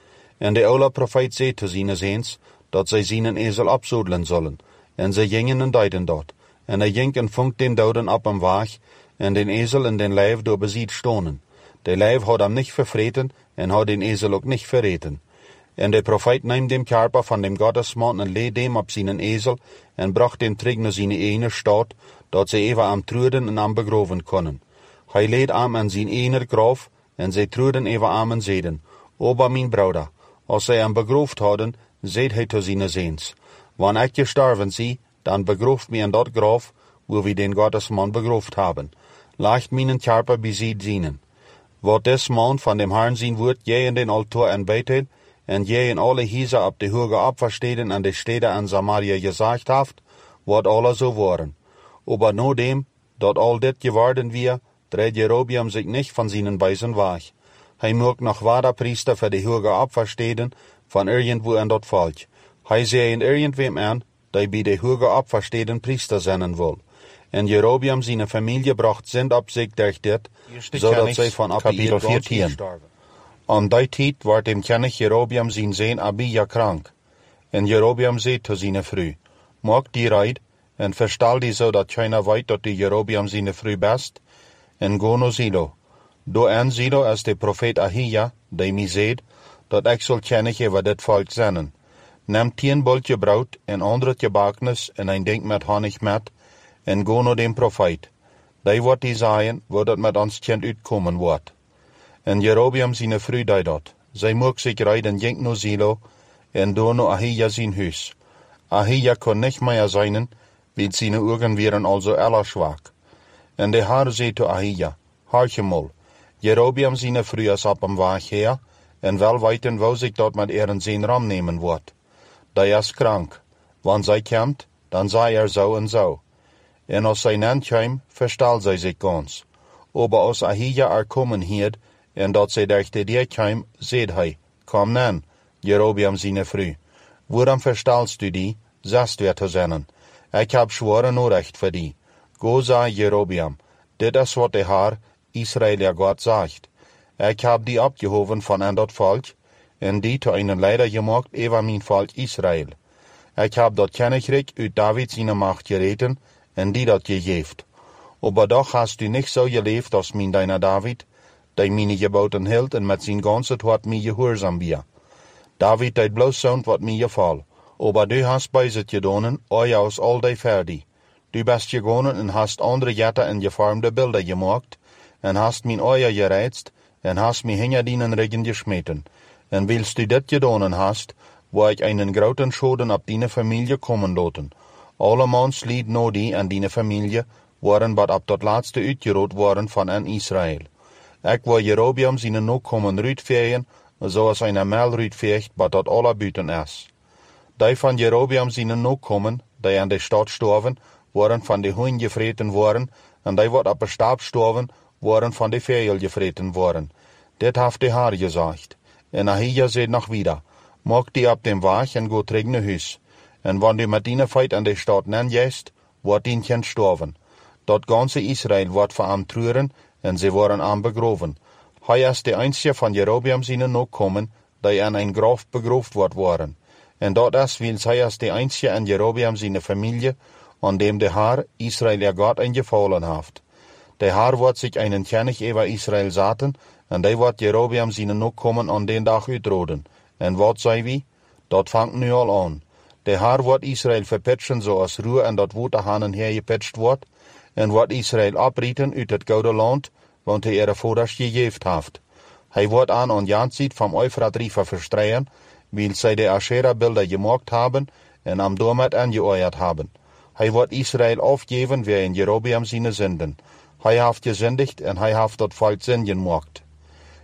En de oude profeet zei te zijn eens, dat zij zijn ezel opzodelen zullen. En zij gingen en deden dat. En hij ging en vond den doden op een waag, en den ezel en den lijf door beziet stonen. De lijf had hem niet vervreten, en had den ezel ook niet verreten. En de profeet nam dem karper van dem Gottesman en leed dem op zijn ezel, en bracht den terug naar zijn ene stad, dat zij even am truden en am begroven konden. Hij leed am aan zijn ene graf, en zij truden even am en zeiden, Oba mijn broeder, als zij hem begroofd hadden, zeid hij te zijn zeens, wanneer ik gestorven zie, dan begroof mij in dat graf, waar we den Gottesman begroofd hebben. Laat mijn karper beziet zienen. Wat des man van dem Herrn zien wordt, jij in den altaar en Bethel, en jij in alle huizen op de hoge opversteden en de steden aan Samaria gezegd heeft, wordt alle zo worden. Aber na dem, dat al dit geworden weer, dreht Jerobeam zich niet van zijn wijzen weg. Hij moet nog waarder priester voor de hoge opversteden van irgendwo in dat volk. Hij zei in irgendwem aan, die bij de hoge opversteden priester zijn wil. En Jerobeam zijn familie bracht zend op zich durch dit, zodat zij van Abia gestorven. Aan die tijd werd dem kennig Jerobeam zijn zoon Abia krank. En Jerobeam zei te zijn vrouw, maak die reid, en verstel die zodat keiner weet dat die Jerobeam zijn vrouw best, en go naar Silo. Door aan Silo als de profeet Ahia, die mij zeid, dat ik zal kennig over dit volk zenden. Neem 10 boltje brood en 100 gebaknis en een ding met honig met, en go naar dem profeet. Die wordt die zeggen, waar dat met ons kind uitkomen wordt. En Jerobeam zijn vrouw deed dat. Zij moest zich rijden ging naar Silo, en door naar Ahia zijn huis. Ahia kon niet meer zijn, want zijn ogen waren also aller zwak. En de Heer zei te Ahia, hoorje mal, Jerobeam zijn vrouw is op hem weg her, en wel weten wou zich dat met ihren zijn ram nemen wordt. Die is krank, want zij komt, dan zei zo en zo. En als zij nan kwam, verstal zij zich gans. Aber als Ahia komen hield, en dat zij durch de deur kwam, zeid hij, kom nan, Jerobeam zijn vrouw. Waarom verstalst u die, zest weer te zennen? Ik heb zware nodig voor die. Go zei Jerobeam, dit is wat de Heer, Israël ja God zegt. Ik heb die opgehoven van aan dat volk, en die te een leider gemaakt over mijn volk Israël. Ik heb dat koninkrijk uit David zijn macht gereten, en die dat gegeeft. Aber doch hast u niet zo geleefd als mijn deiner David, die mijn geboten hield en met zijn ganse hart mij gehoorzaam weer. David deed bloos zo'n wat mij geval, aber du hast bezit gedaan, oja als al die verdi. Du best gegaan en hast andere jetten en gevormde beelden gemaakt, en hast mijn oja gereizt, en hast mij hinter dienen regen gesmeten. En wilst du dit gedaan hast, waar ik einen groten schoden op die familie komen laten. Alle mans lied no die en die familie waren wat op dat laatste uitgerood worden van en Israël. Ik wil Jerobeam zijn nog komen uitvegen, zoals een mel uitveegt, wat dat alle buiten is. Die van Jerobeam zijn nog komen, die aan de stad storven, waren van de hoen gevreten worden, en die wat op de stap storven, waren van de vegel gevreten worden. Dit heeft de Heer gezegd. En Ahia zei nog wieder, maak die op dem weg en go terug naar huis. En wanneer du met die feit aan de stad nen jest, wordt die kind storven. Dat ganze Israël wordt voor hem treuren, en ze worden hem begroven. Hij is de einzige van Jerobeam zijn nog komen, die aan een graf begroofd wordt worden. En dat is, wils hij is de einzige in Jerobeam zijn familie, aan dem de Heer, Israël ja God ingevallen heeft. De Heer wordt zich einen kennig over Israël zetten, en die wordt Jerobeam zijn nog komen aan den dag uitroden. En wat zei wie? Dat vangt nu al aan. De Heer wordt Israël verpitchen zoals roer en dat waterhanen hergepitcht wordt, en wordt Israël oprieten uit het gouden land, want hij ihre vaders gegeven heeft. Hij wordt aan Jantzit van Euphrat River verstreien, wil zij de Asherah-beelden gemaakt hebben en am doormet aangeoeierd hebben. Hij wordt Israël afgeven weer in Jerobeam zijn zinden. Hij heeft gezindigd en hij heeft dat volk zin gemaakt.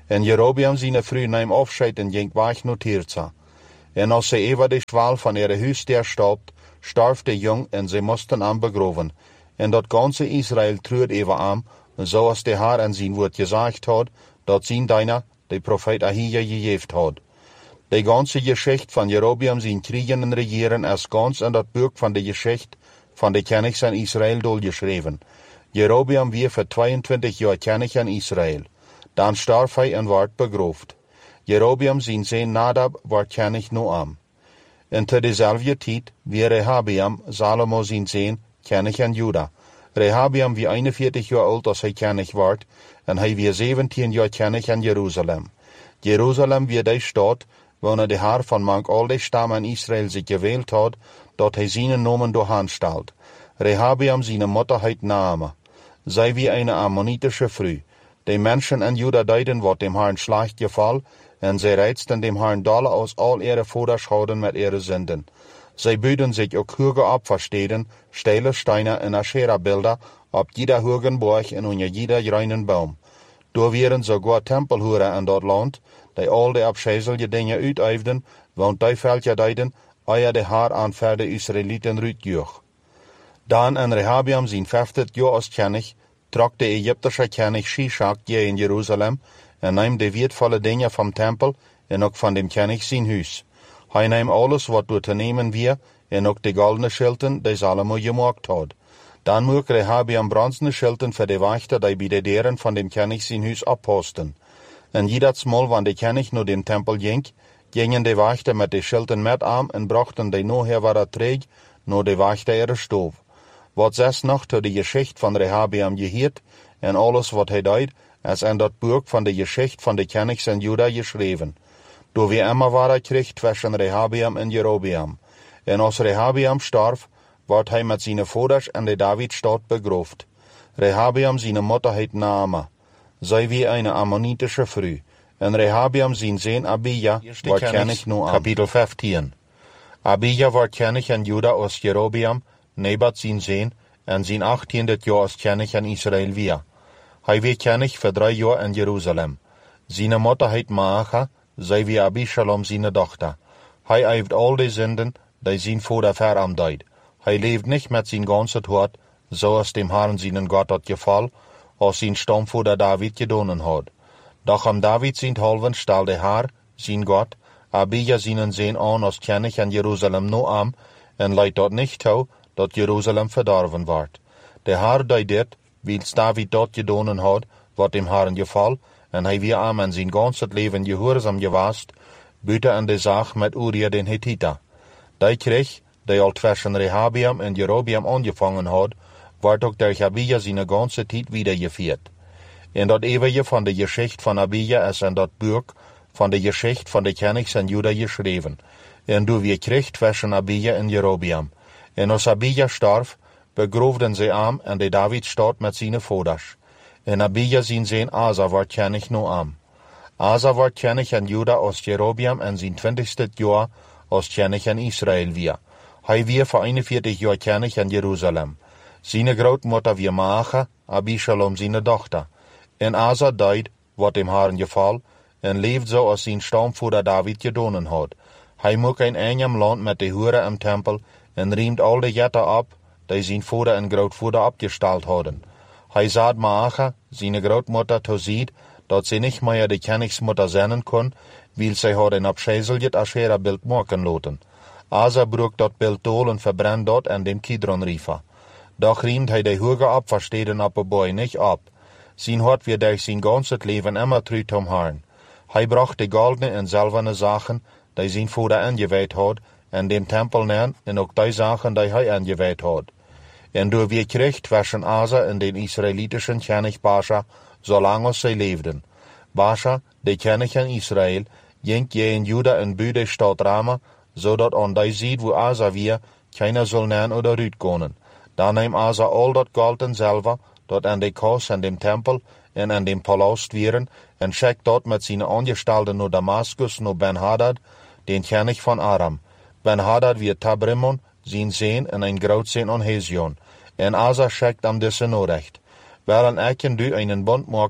En Jerobeam zijn vrouw neem afscheid en ging weg naar Tirza. En als zij even de schwaal van ihre huis der stoopt, starf de jong en zij moesten hem begroven. En dat ganze Israël treurt even hem, zoals de Heer en zijn woord gezegd had, dat zijn dienaar, de profeet Ahija, gegeven had. De ganze geschichte van Jerobeam zijn kriegen en regeren is gans in dat boek van de geschichte van de kenigs in Israël doorgeschreven. Jerobeam weer voor 22 jaar kenig in Israël. Dan starf hij en werd begroofd. Jerobeam zijn zoon Nadab werd kenig Noam. En te dezelfde tijd weer Rehabeam, Salomo zijn zoon, kenig in Juda. Rehabeam wie 41 jaar oud als hij kenig werd, en hij weer 17 jaar kenig in Jeruzalem. Jeruzalem weer de stad, waarin de Heer van mank al de stammen in Israël zich gewählt had, dat hij zijn nomen doorhaanstelt. Rehabeam zijn moeder heet Naama. Zij wie een Ammonitische vrouw. De mensen in Juda deden wat dem Herrn slecht geval, en zij reizten dem Herrn dolle als al ihre vaders hadden met ihre zinden. Zij buiden zich ook hoge opversteden, steile steinen en Asherah-beelden op jeder hoge borg en onder jeder reinen boom. Door werden sogar tempelhoeren in dat land, die al de afscheidelijke dingen uitoefenden, want die veldje deden, eer de Heer aan verder Israëlieten uitjoeg. Dan in Rehabeam zijn 50 jaar als kenig, trok de Egyptische kenig Shishak je in Jeruzalem en nam de wertvolle dingen van tempel en ook van dem kenig zijn huis. Hij nam alles wat door te nemen weer en ook de goldene schilden die Salomo gemaakt had. Dan moest Rehabeam bronzene schilden voor de wachter die bij de deuren van dem kenig zijn huis opposten. En jedersmal wanneer de kenig naar dem tempel ging, gingen de wachter met de schilden met aan en brachten de noher waar terug naar de wachter ihre stoof. Wat 6 nacht de geschichte van Rehabeam gehoord en alles wat hij deed, is in dat boek van de geschichte van de kenigs in Juda geschreven. Door wie immer waar kreeg tussen Rehabeam en Jerobeam. En als Rehabeam starf, wordt hij met zijn vaders in de Davidstad begroofd. Rehabeam zijn moeder heet Naama. Zij wie een Ammonitische vrouw. En Rehabeam zijn zoon Abija wordt kenig Noam. Kapitel 15. Abija wordt kenig in Juda als Jerobeam, Nebat zijn zoon, en zijn 18e jaar als kenig in Israël weer. Hij werd kenig voor 3 jaar in Jeruzalem. Zijn moeder heet Maacha, zij wie Abishalom zijn dochter. Hij heeft al de zinden die zijn vader voor hem deed. Hij leeft niet met zijn ganse hart, zoals dem Herrn zijn God had geval, als zijn stamvader David gedaan had. Doch am David zijn halven stel de Heer, zijn God, Abija zijn zoon aan als kenig in Jeruzalem Noam, en leidt dat niet toe, dat Jeruzalem verdorven wordt. De Heer deed dit, wils David dat gedaan had, wat dem Herrn geval, en hij weer aan zijn ganse leven gehoorzaam geweest, buiten in de zaak met Uria den Hittiter. Die kreeg, die al tussen Rehabeam en Jerobeam aangevangen had, wordt ook door Abija zijn ganse tijd wedergevierd. En dat eeuwige van de geschichte van Abija is in dat boek van de geschichte van de kenigs in Juda geschreven. En door wie kreeg tussen Abija en Jerobeam. En als Abija starf, begroefden ze hem in de Davidstad met zijn vaders. En Abija zijn zoon Asa wordt kenig Noam. Asa wordt kenig in Juda als Jerobeam en zijn 20ste jaar als kenig in Israël weer. Hij weer voor 41 jaar kenig in Jeruzalem. Zijn grootmoeder weer Maacha, Abishalom zijn dochter. En Asa deed wat dem Herrn geval, en leefde zo als zijn stamvader David gedaan had. Hij moest een engem land met de hoeren im tempel, en riemt al de jetten op, die zijn vader en grootvader opgesteld hadden. Hij zat Maacha, zijn grootmoeder, toeziet, dat ze niet meer de kenigsmoeder zijn kon, wil zij had een afscheidelijk Asherah-beeld maken laten. Asa broek dat beeld dool en verbrand dat en dem Kidron River. Doch riemt hij de hoge opversteden op de boy niet op. Zijn hart weer durch zijn ganse leven immer trouw tom Herrn. Hij bracht de goldene en zilverne zaken, die zijn vader ingewijd had, en dem tempel neer, en ook die zaken die hij ingewijd had. En door wie kreeg tussen Asa en den Israëlitische kenig Baasha, zolang als zij leefden. Baasha, de kenig in Israël, ging je in Juda en buur de stad Rama, zodat aan die ziet wo Asa weer, keiner zal neer oder uitkomen. Dan neemt Asa al dat gold en zilver, dat aan de kas en dem tempel en aan dem palast wieren, en schickt dat met zijn aangestelden naar Damascus, naar Ben-Hadad, den kenig van Aram. Ben-Hadad weer Tabrimon, zijn zoon en een grootzoon aan Hezion. En Asa schickt hem deze norecht. Willen ik en du einen bond maken,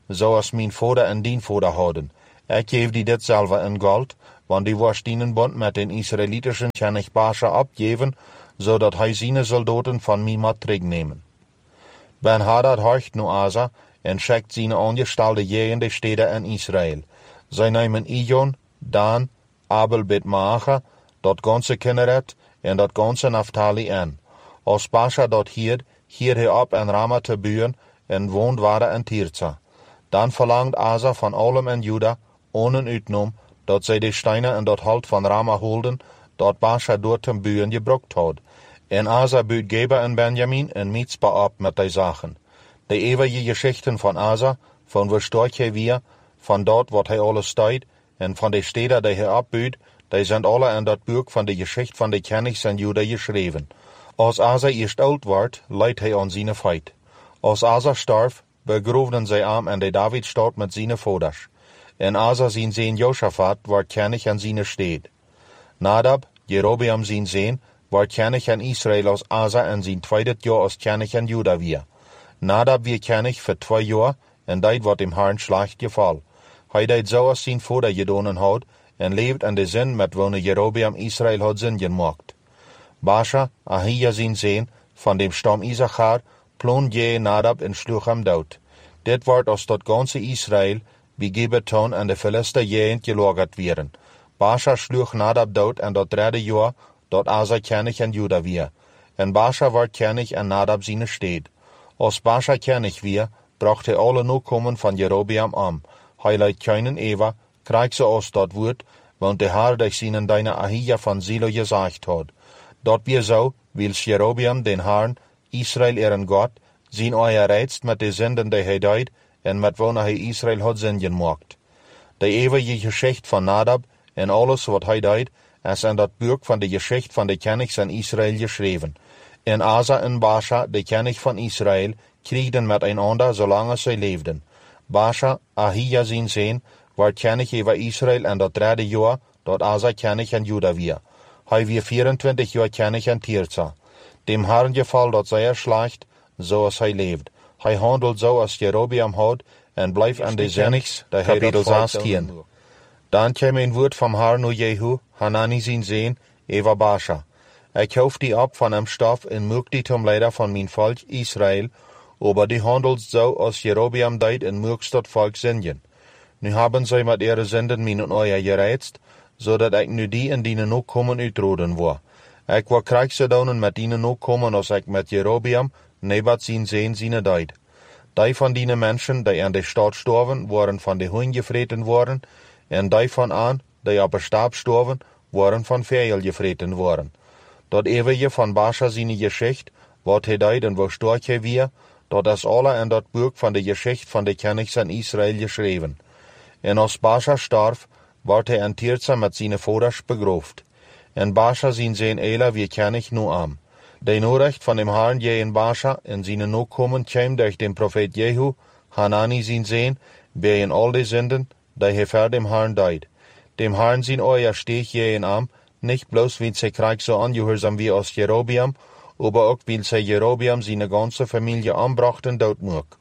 zoals mijn vader en dien vader hadden. Ik geef die ditzelfde in goud, want die was dienen bond met den Israëlieten kan ik Baasha opgeven, zodat hij zijn soldaten van mij moet terugnemen. Ben-Hadad horcht nu Asa en schickt zijn aangestalde in de steden in Israël. Zij nemen Ijon, Dan, Abel-Bet-Maacha, dat ganse Kinneret en dat ganse Naphtali aan. Als Baasha dat hield hij op en Rama te buren en woont waren in Tirza. Dan verlangt Asa van allem in Juda, onen uitnom, dat zij de steinen en dat hout van Rama holden, dat Baasha door ten buren gebruikt had. En Asa buurt Geba en Benjamin en Mitzpah op met die zaken. De eeuwige geschichten van Asa, van waar staat hij weer, van dat wat hij alles deed, en van de steden die hij opbuurt, die zijn alle in dat boek van de geschichte van de kenigs en Juda geschreven. Als Asa eerst oud wordt, leidt hij aan zijn feit. Als Asa starf, begroefden zij hem in de Davidstad met zijn vaders. En Asa zijn zoon Josaphat wordt kenig aan zijn stede. Nadab, Jerobeam zijn zoon, wordt kenig aan Israël als Asa en zijn tweede jaar als kenig aan Juda weer. Nadab weer kenig voor 2 jaar en dat wordt hem Herrn slecht geval. Hij deed zoals zijn vader gedaan had en leeft in de zin met wanneer Jerobeam Israël had zin gemaakt. Baasha, Ahija zijn zoon, van dem stam Issachar, ploon Nadab en sloeg hem dood. Dit wordt als dat ganse Israël bij Gibeton en de Philister gelagerd werden. Baasha sloeg Nadab dood en dat 3e jaar dat Asa kenig en Juda weer. En Baasha wordt kenig en Nadab zijn stede. Als Baasha kenig weer, bracht hij alle nakomen van Jerobeam om. Hij leidt keinen Eva, krijgt ze als dat woord, want de Heer die zijn deine Ahija van Silo gezegd had. Dat weer zo, wils Jerobeam den Herrn, Israël eren God, zijn hij reidst met de zinden die hij deed, en met wanneer hij Israël had zin gemaakt. De eeuwige geschichte van Nadab en alles wat hij deed, is in dat boek van de geschichte van de kenigs in Israël geschreven. En Asa en Baasha, de kenig van Israël, kriegden miteinander zolang zij leefden. Baasha, Ahija zijn zoon, werd kenig over Israël in dat 3e jaar dat Asa kenig in Juda weer. Hij weer 24 jaar kenig in Tirza. Dem Herrn geval dat zij slecht, zoals hij leeft. Hij handelt zo als Jerobeam had en blijft aan de zennigs, die hij dat volgt. Dan kwam een woord van Herrn naar Jehu, Hanani zijn zoon, over Baasha. Ik hoef die op van hem stof en moek die tom leider van mijn volk Israël, aber die handelt zo als Jerobeam deed en moek dat volk zingen. Nu hebben zij met ihre zinden mijn oor gereizt, zodat ik nu die en die nakomen uitroden word. Ik wil krijgsgedonen met die nakomen als ik met Jerobeam, Nebat zijn zoon zijn deed. Die van die mensen die in de stad storven, waren van de hoen gevreten worden, en die van aan, die op de stap storven, waren van vijel gevreten worden. Dat eeuwige van Baasha zijn geschicht, wat hij deed en waar staat hij weer, dat is alle in dat boek van de geschicht van de kenigs in Israël geschreven. En als Baasha starf, wordt hij in Tirza met zijn vaders begroefd. En Baasha zijn zoon Ela weer kenig nu aan. De noorrecht van dem Herrn in Baasha en zijn nakomen kwam durch den profeet Jehu, Hanani zijn zoon, bij in al de zinden, die hij voor dem Herrn deed. Dem Herrn zijn oor steeg in aan, niet bloos weil zij krijg zo ongehoorzaam wie als Jerobeam, aber ook weil zij Jerobeam zijn ganze familie aanbrachten doodmoek.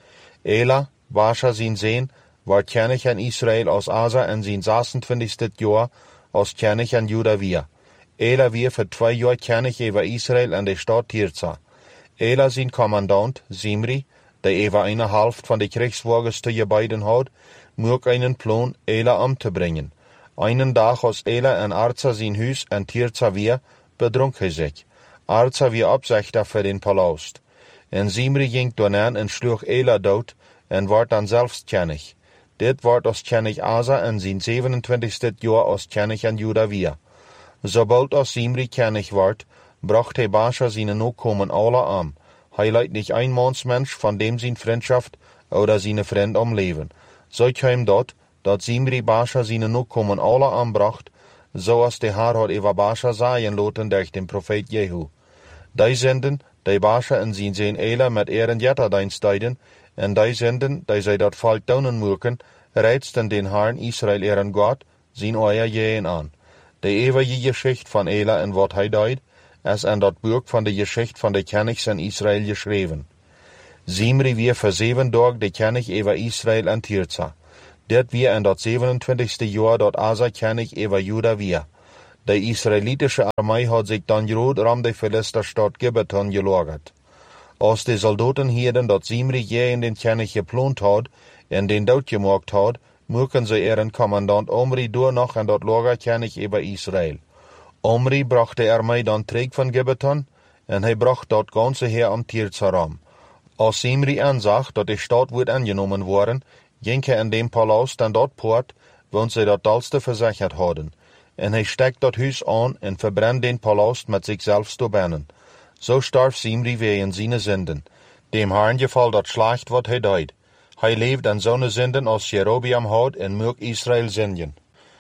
Ela, Baasha zijn zoon, werd kenig in Israël als Asa en zijn 26e jaar als kenig in Juda weer. Ela weer voor 2 jaar kenig over Israël en de stad Tirza. Ela zijn commandant, Zimri, die over een helft van de krijgswagens te gebeiden had, moest einen plan Ela om te brengen. Einen dag als Ela en Arza zijn huis en Tirza weer, bedronk hij zich. Arza weer opzichter voor den palast. En Zimri ging doorheen en sloeg Ela dood en werd dan zelfs kenig. Dit wordt als kenig Asa en zijn 27e jaar als kenig in Juda weer. Sobald als Zimri kenig wordt, bracht hij Baasha zijn nakomen alle aan. Hij leidt niet een mansmensch van dem zijn vriendschaft oder zijn vriend omleven. Zo kwam dat Zimri Baasha zijn nakomen alle aanbracht, zoals de Heer had over Baasha zaaien laten durch den profeet Jehu. Die zenden, die Baasha en zijn zoon Ela met eren jetterdienst deden, en die zenden, die zij dat volk doen moeken, reidsten den Herrn Israël eren God, zijn oor jeen aan. De eeuwige geschichte van Ela en wat hij deed, is in dat boek van de geschichte van de kenigs in Israël geschreven. Zimri weer voor 7 dagen de koning over Israël en Tirza. Dit weer in dat 27ste jaar dat Asa koning over Juda weer. De Israëlitische armee had zich dan groot ram de Filisterstad Gibeton gelagerd. Als de soldaten hierden dat Zimri in den koning geplant had en den dood gemaakt had, moeken ze een commandant Omri door nog en dat lager koning over Israël. Omri bracht de armee dan terug van Gibeton en hij bracht dat ganse heer om Tirza ram. Als Zimri aanzag dat de stad wordt aangenomen worden, ging hij in den palast aan dat poort, want zij dat dalste verzekerd hadden. En hij stak dat huis aan en verbrand den palast met zichzelf door binnen. Zo starf Zimri wegens zijn zinden. Dem Herrn geval dat slecht wat hij deed. Hij leeft aan zo'n zinden als Jerobeam had en mocht Israël zinjen.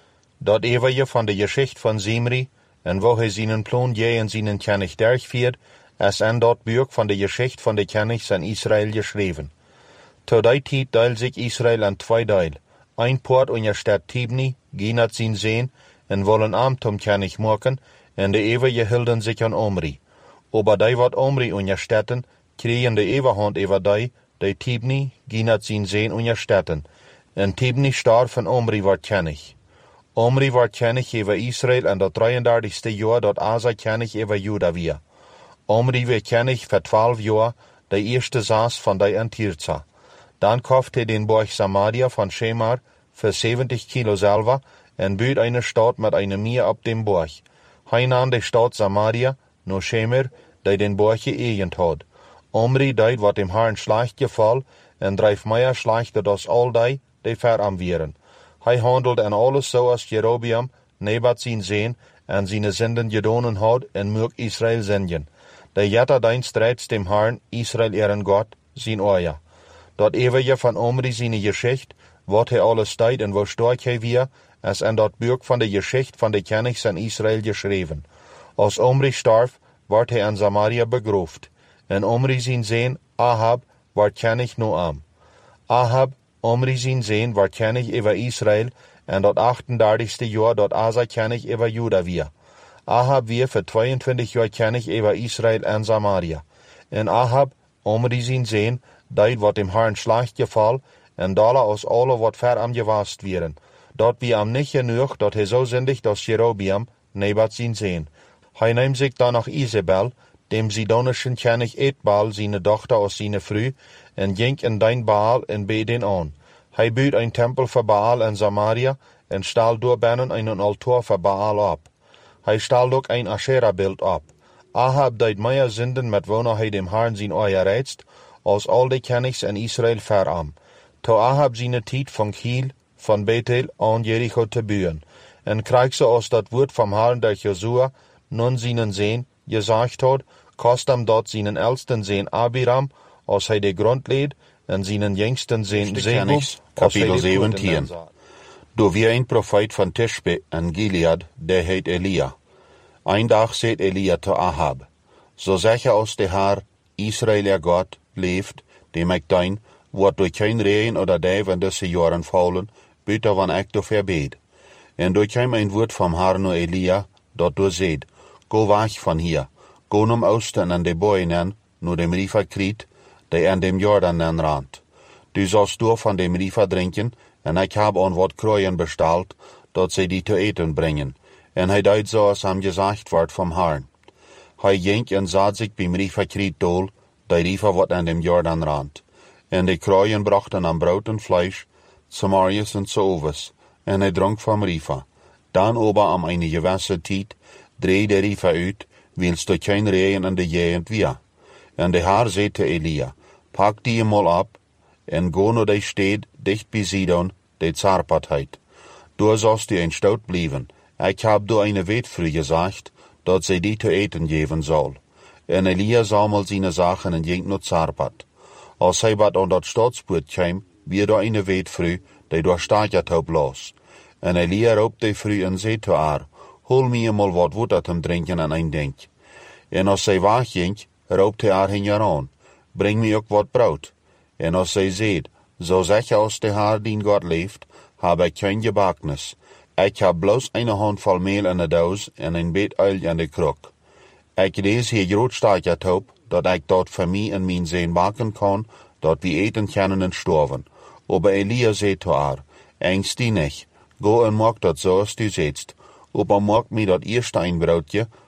Dat eeuwige van de geschichte van Zimri en waar hij zijn plan en zijn koning durchviert, is in dat boek van de geschichte van de konings in Israël geschreven. Tot die tijd deelt zich Israël in 2 deel. Een poort in de stad Tibni, Ginat zijn zeen en willen am tom koning maken, en de eeuwige hielden zich aan Omri. Aber die wat Omri onderstetten, kregen de eeuwehand over die Tibni, Ginat zijn zeen onderstetten. En Tibni starf van Omri wordt koning. Omri wordt koning over Israël in dat 33ste jaar dat Asa koning over Juda weer. Omri werd koning voor 12 jaar, de eerste 6 van die in Tirza. Dan kocht hij den borg Samaria van Shemar voor 70 kilo zilver en buit een stad met een meer op den borg. Hij nam de stad Samaria naar Shemer, die den borg geëgend had. Omri deed wat dem Herrn slecht geval en dreef meer slechter als al die ver am waren. Hij handelde en alles zoals Jerobeam, Nebat zijn zeen, en zijn zinden gedonen had en mocht Israël zinjen. De jetta dein strijds dem Herrn, Israël eren God, zijn oja. Dat eeuwige van Omri zijn geschicht, wat hij alles deed en waar sterk hij weer, is in dat boek van de geschicht van de konings in Israël geschreven. Als Omri starf, werd hij in Samaria begroefd. En Omri zijn zeen, Ahab, werd koning Noam. Ahab, Omri zijn zeen, werd koning over Israël en dat 38ste jaar dat Asa koning over Juda weer. Ahab weer voor 22 jaar koning over Israël en Samaria. En Ahab, Omri zijn zeen, deed wat dem Herrn slecht geval, en dala als alle wat ver am gewast wieren. Dat wie am niet genoeg, dat hij zo zindigt als Jerobeam, Nebat zijn zeen. Hij neemt zich dan nog Isabel, dem Sidonischen koning Etbaal zijn dochter als zijn vrouw, en ging in den Baal en beed den aan. Hij buit een tempel voor Baal in Samaria, en stal door binnen een altaar voor Baal op. Hij stal ook een Asherah-beeld op. Ahab deed meer zinden met wanneer hij dem Herrn zijn oor reizt, als al de konings in Israël veram. To Ahab zijn tijd van Giel, van Bethel aan Jericho te buien, en kreeg ze als dat woord van Herrn dat Josua, nun zijn zeen, gezegd had, kost hem dat zijn elsten zeen Abiram, als hij de grond leed, en zijn jongsten zeen Zebub, kapitel 17. Door wie een profeet van Tishbe en Gilead, die heet Elia. Een dag zegt Elia te Ahab, zo zeg je als de Heer, Israël God, leeft, die ik dien, wordt door geen regen oder duif in deze jaren vallen, buiten van ik door verbeed. En door kwam een woord van Herrn naar Elia, dat door zegt, go weg van hier, go naar oosten en de boeien naar dem river Kriet, die aan dem Jordan rand. Du zalst door van dem river drinken, en ik heb aan wat krooien besteld, dat zij die te eten brengen. En hij deed zoals hem gezegd wordt van Herrn. Hij ging en zat zich bij river Kriet dool, die river wat aan dem Jordan rand. En de krooien brachten aan brood en vlees, Samariërs en zovers, en hij dronk van river. Dan ober am een gewisse tijd, dreef de river uit, wils er geen regen in de gegend weer. En de Heer zei te Elia, pak die mal op, en go naar de stad dicht bij Sidon, die Zarpat heet. Daar zalst u een stout blijven. Ik heb door een weetvrouw gezegd, dat zij die te eten geven zal. En Elia zamelde zijn zaken en ging naar Zarpat. Als hij wat aan dat stadspoort kwam, weer door een weetvrouw, die door staat op los. En Elia roept de vrouw en zei te haar, hol me eenmaal wat water te drinken en een denk. En als zij wegging, roept hij haar heen aan, breng me ook wat brood. En als zij zei, zo zeg je als de Heer dien God leeft, heb ik geen gebaknis. Ik heb bloos een handvol meel in de doos en een beet uil in de kruk. Ik lees hier groot staatje op, dat ik dat voor mij en mijn zin maken kan, dat we eten kunnen en sterven. Aber Elia zei tot haar, angst die niet, go en maak dat zoals du zegt. Aber maak mij dat eerste een broodje,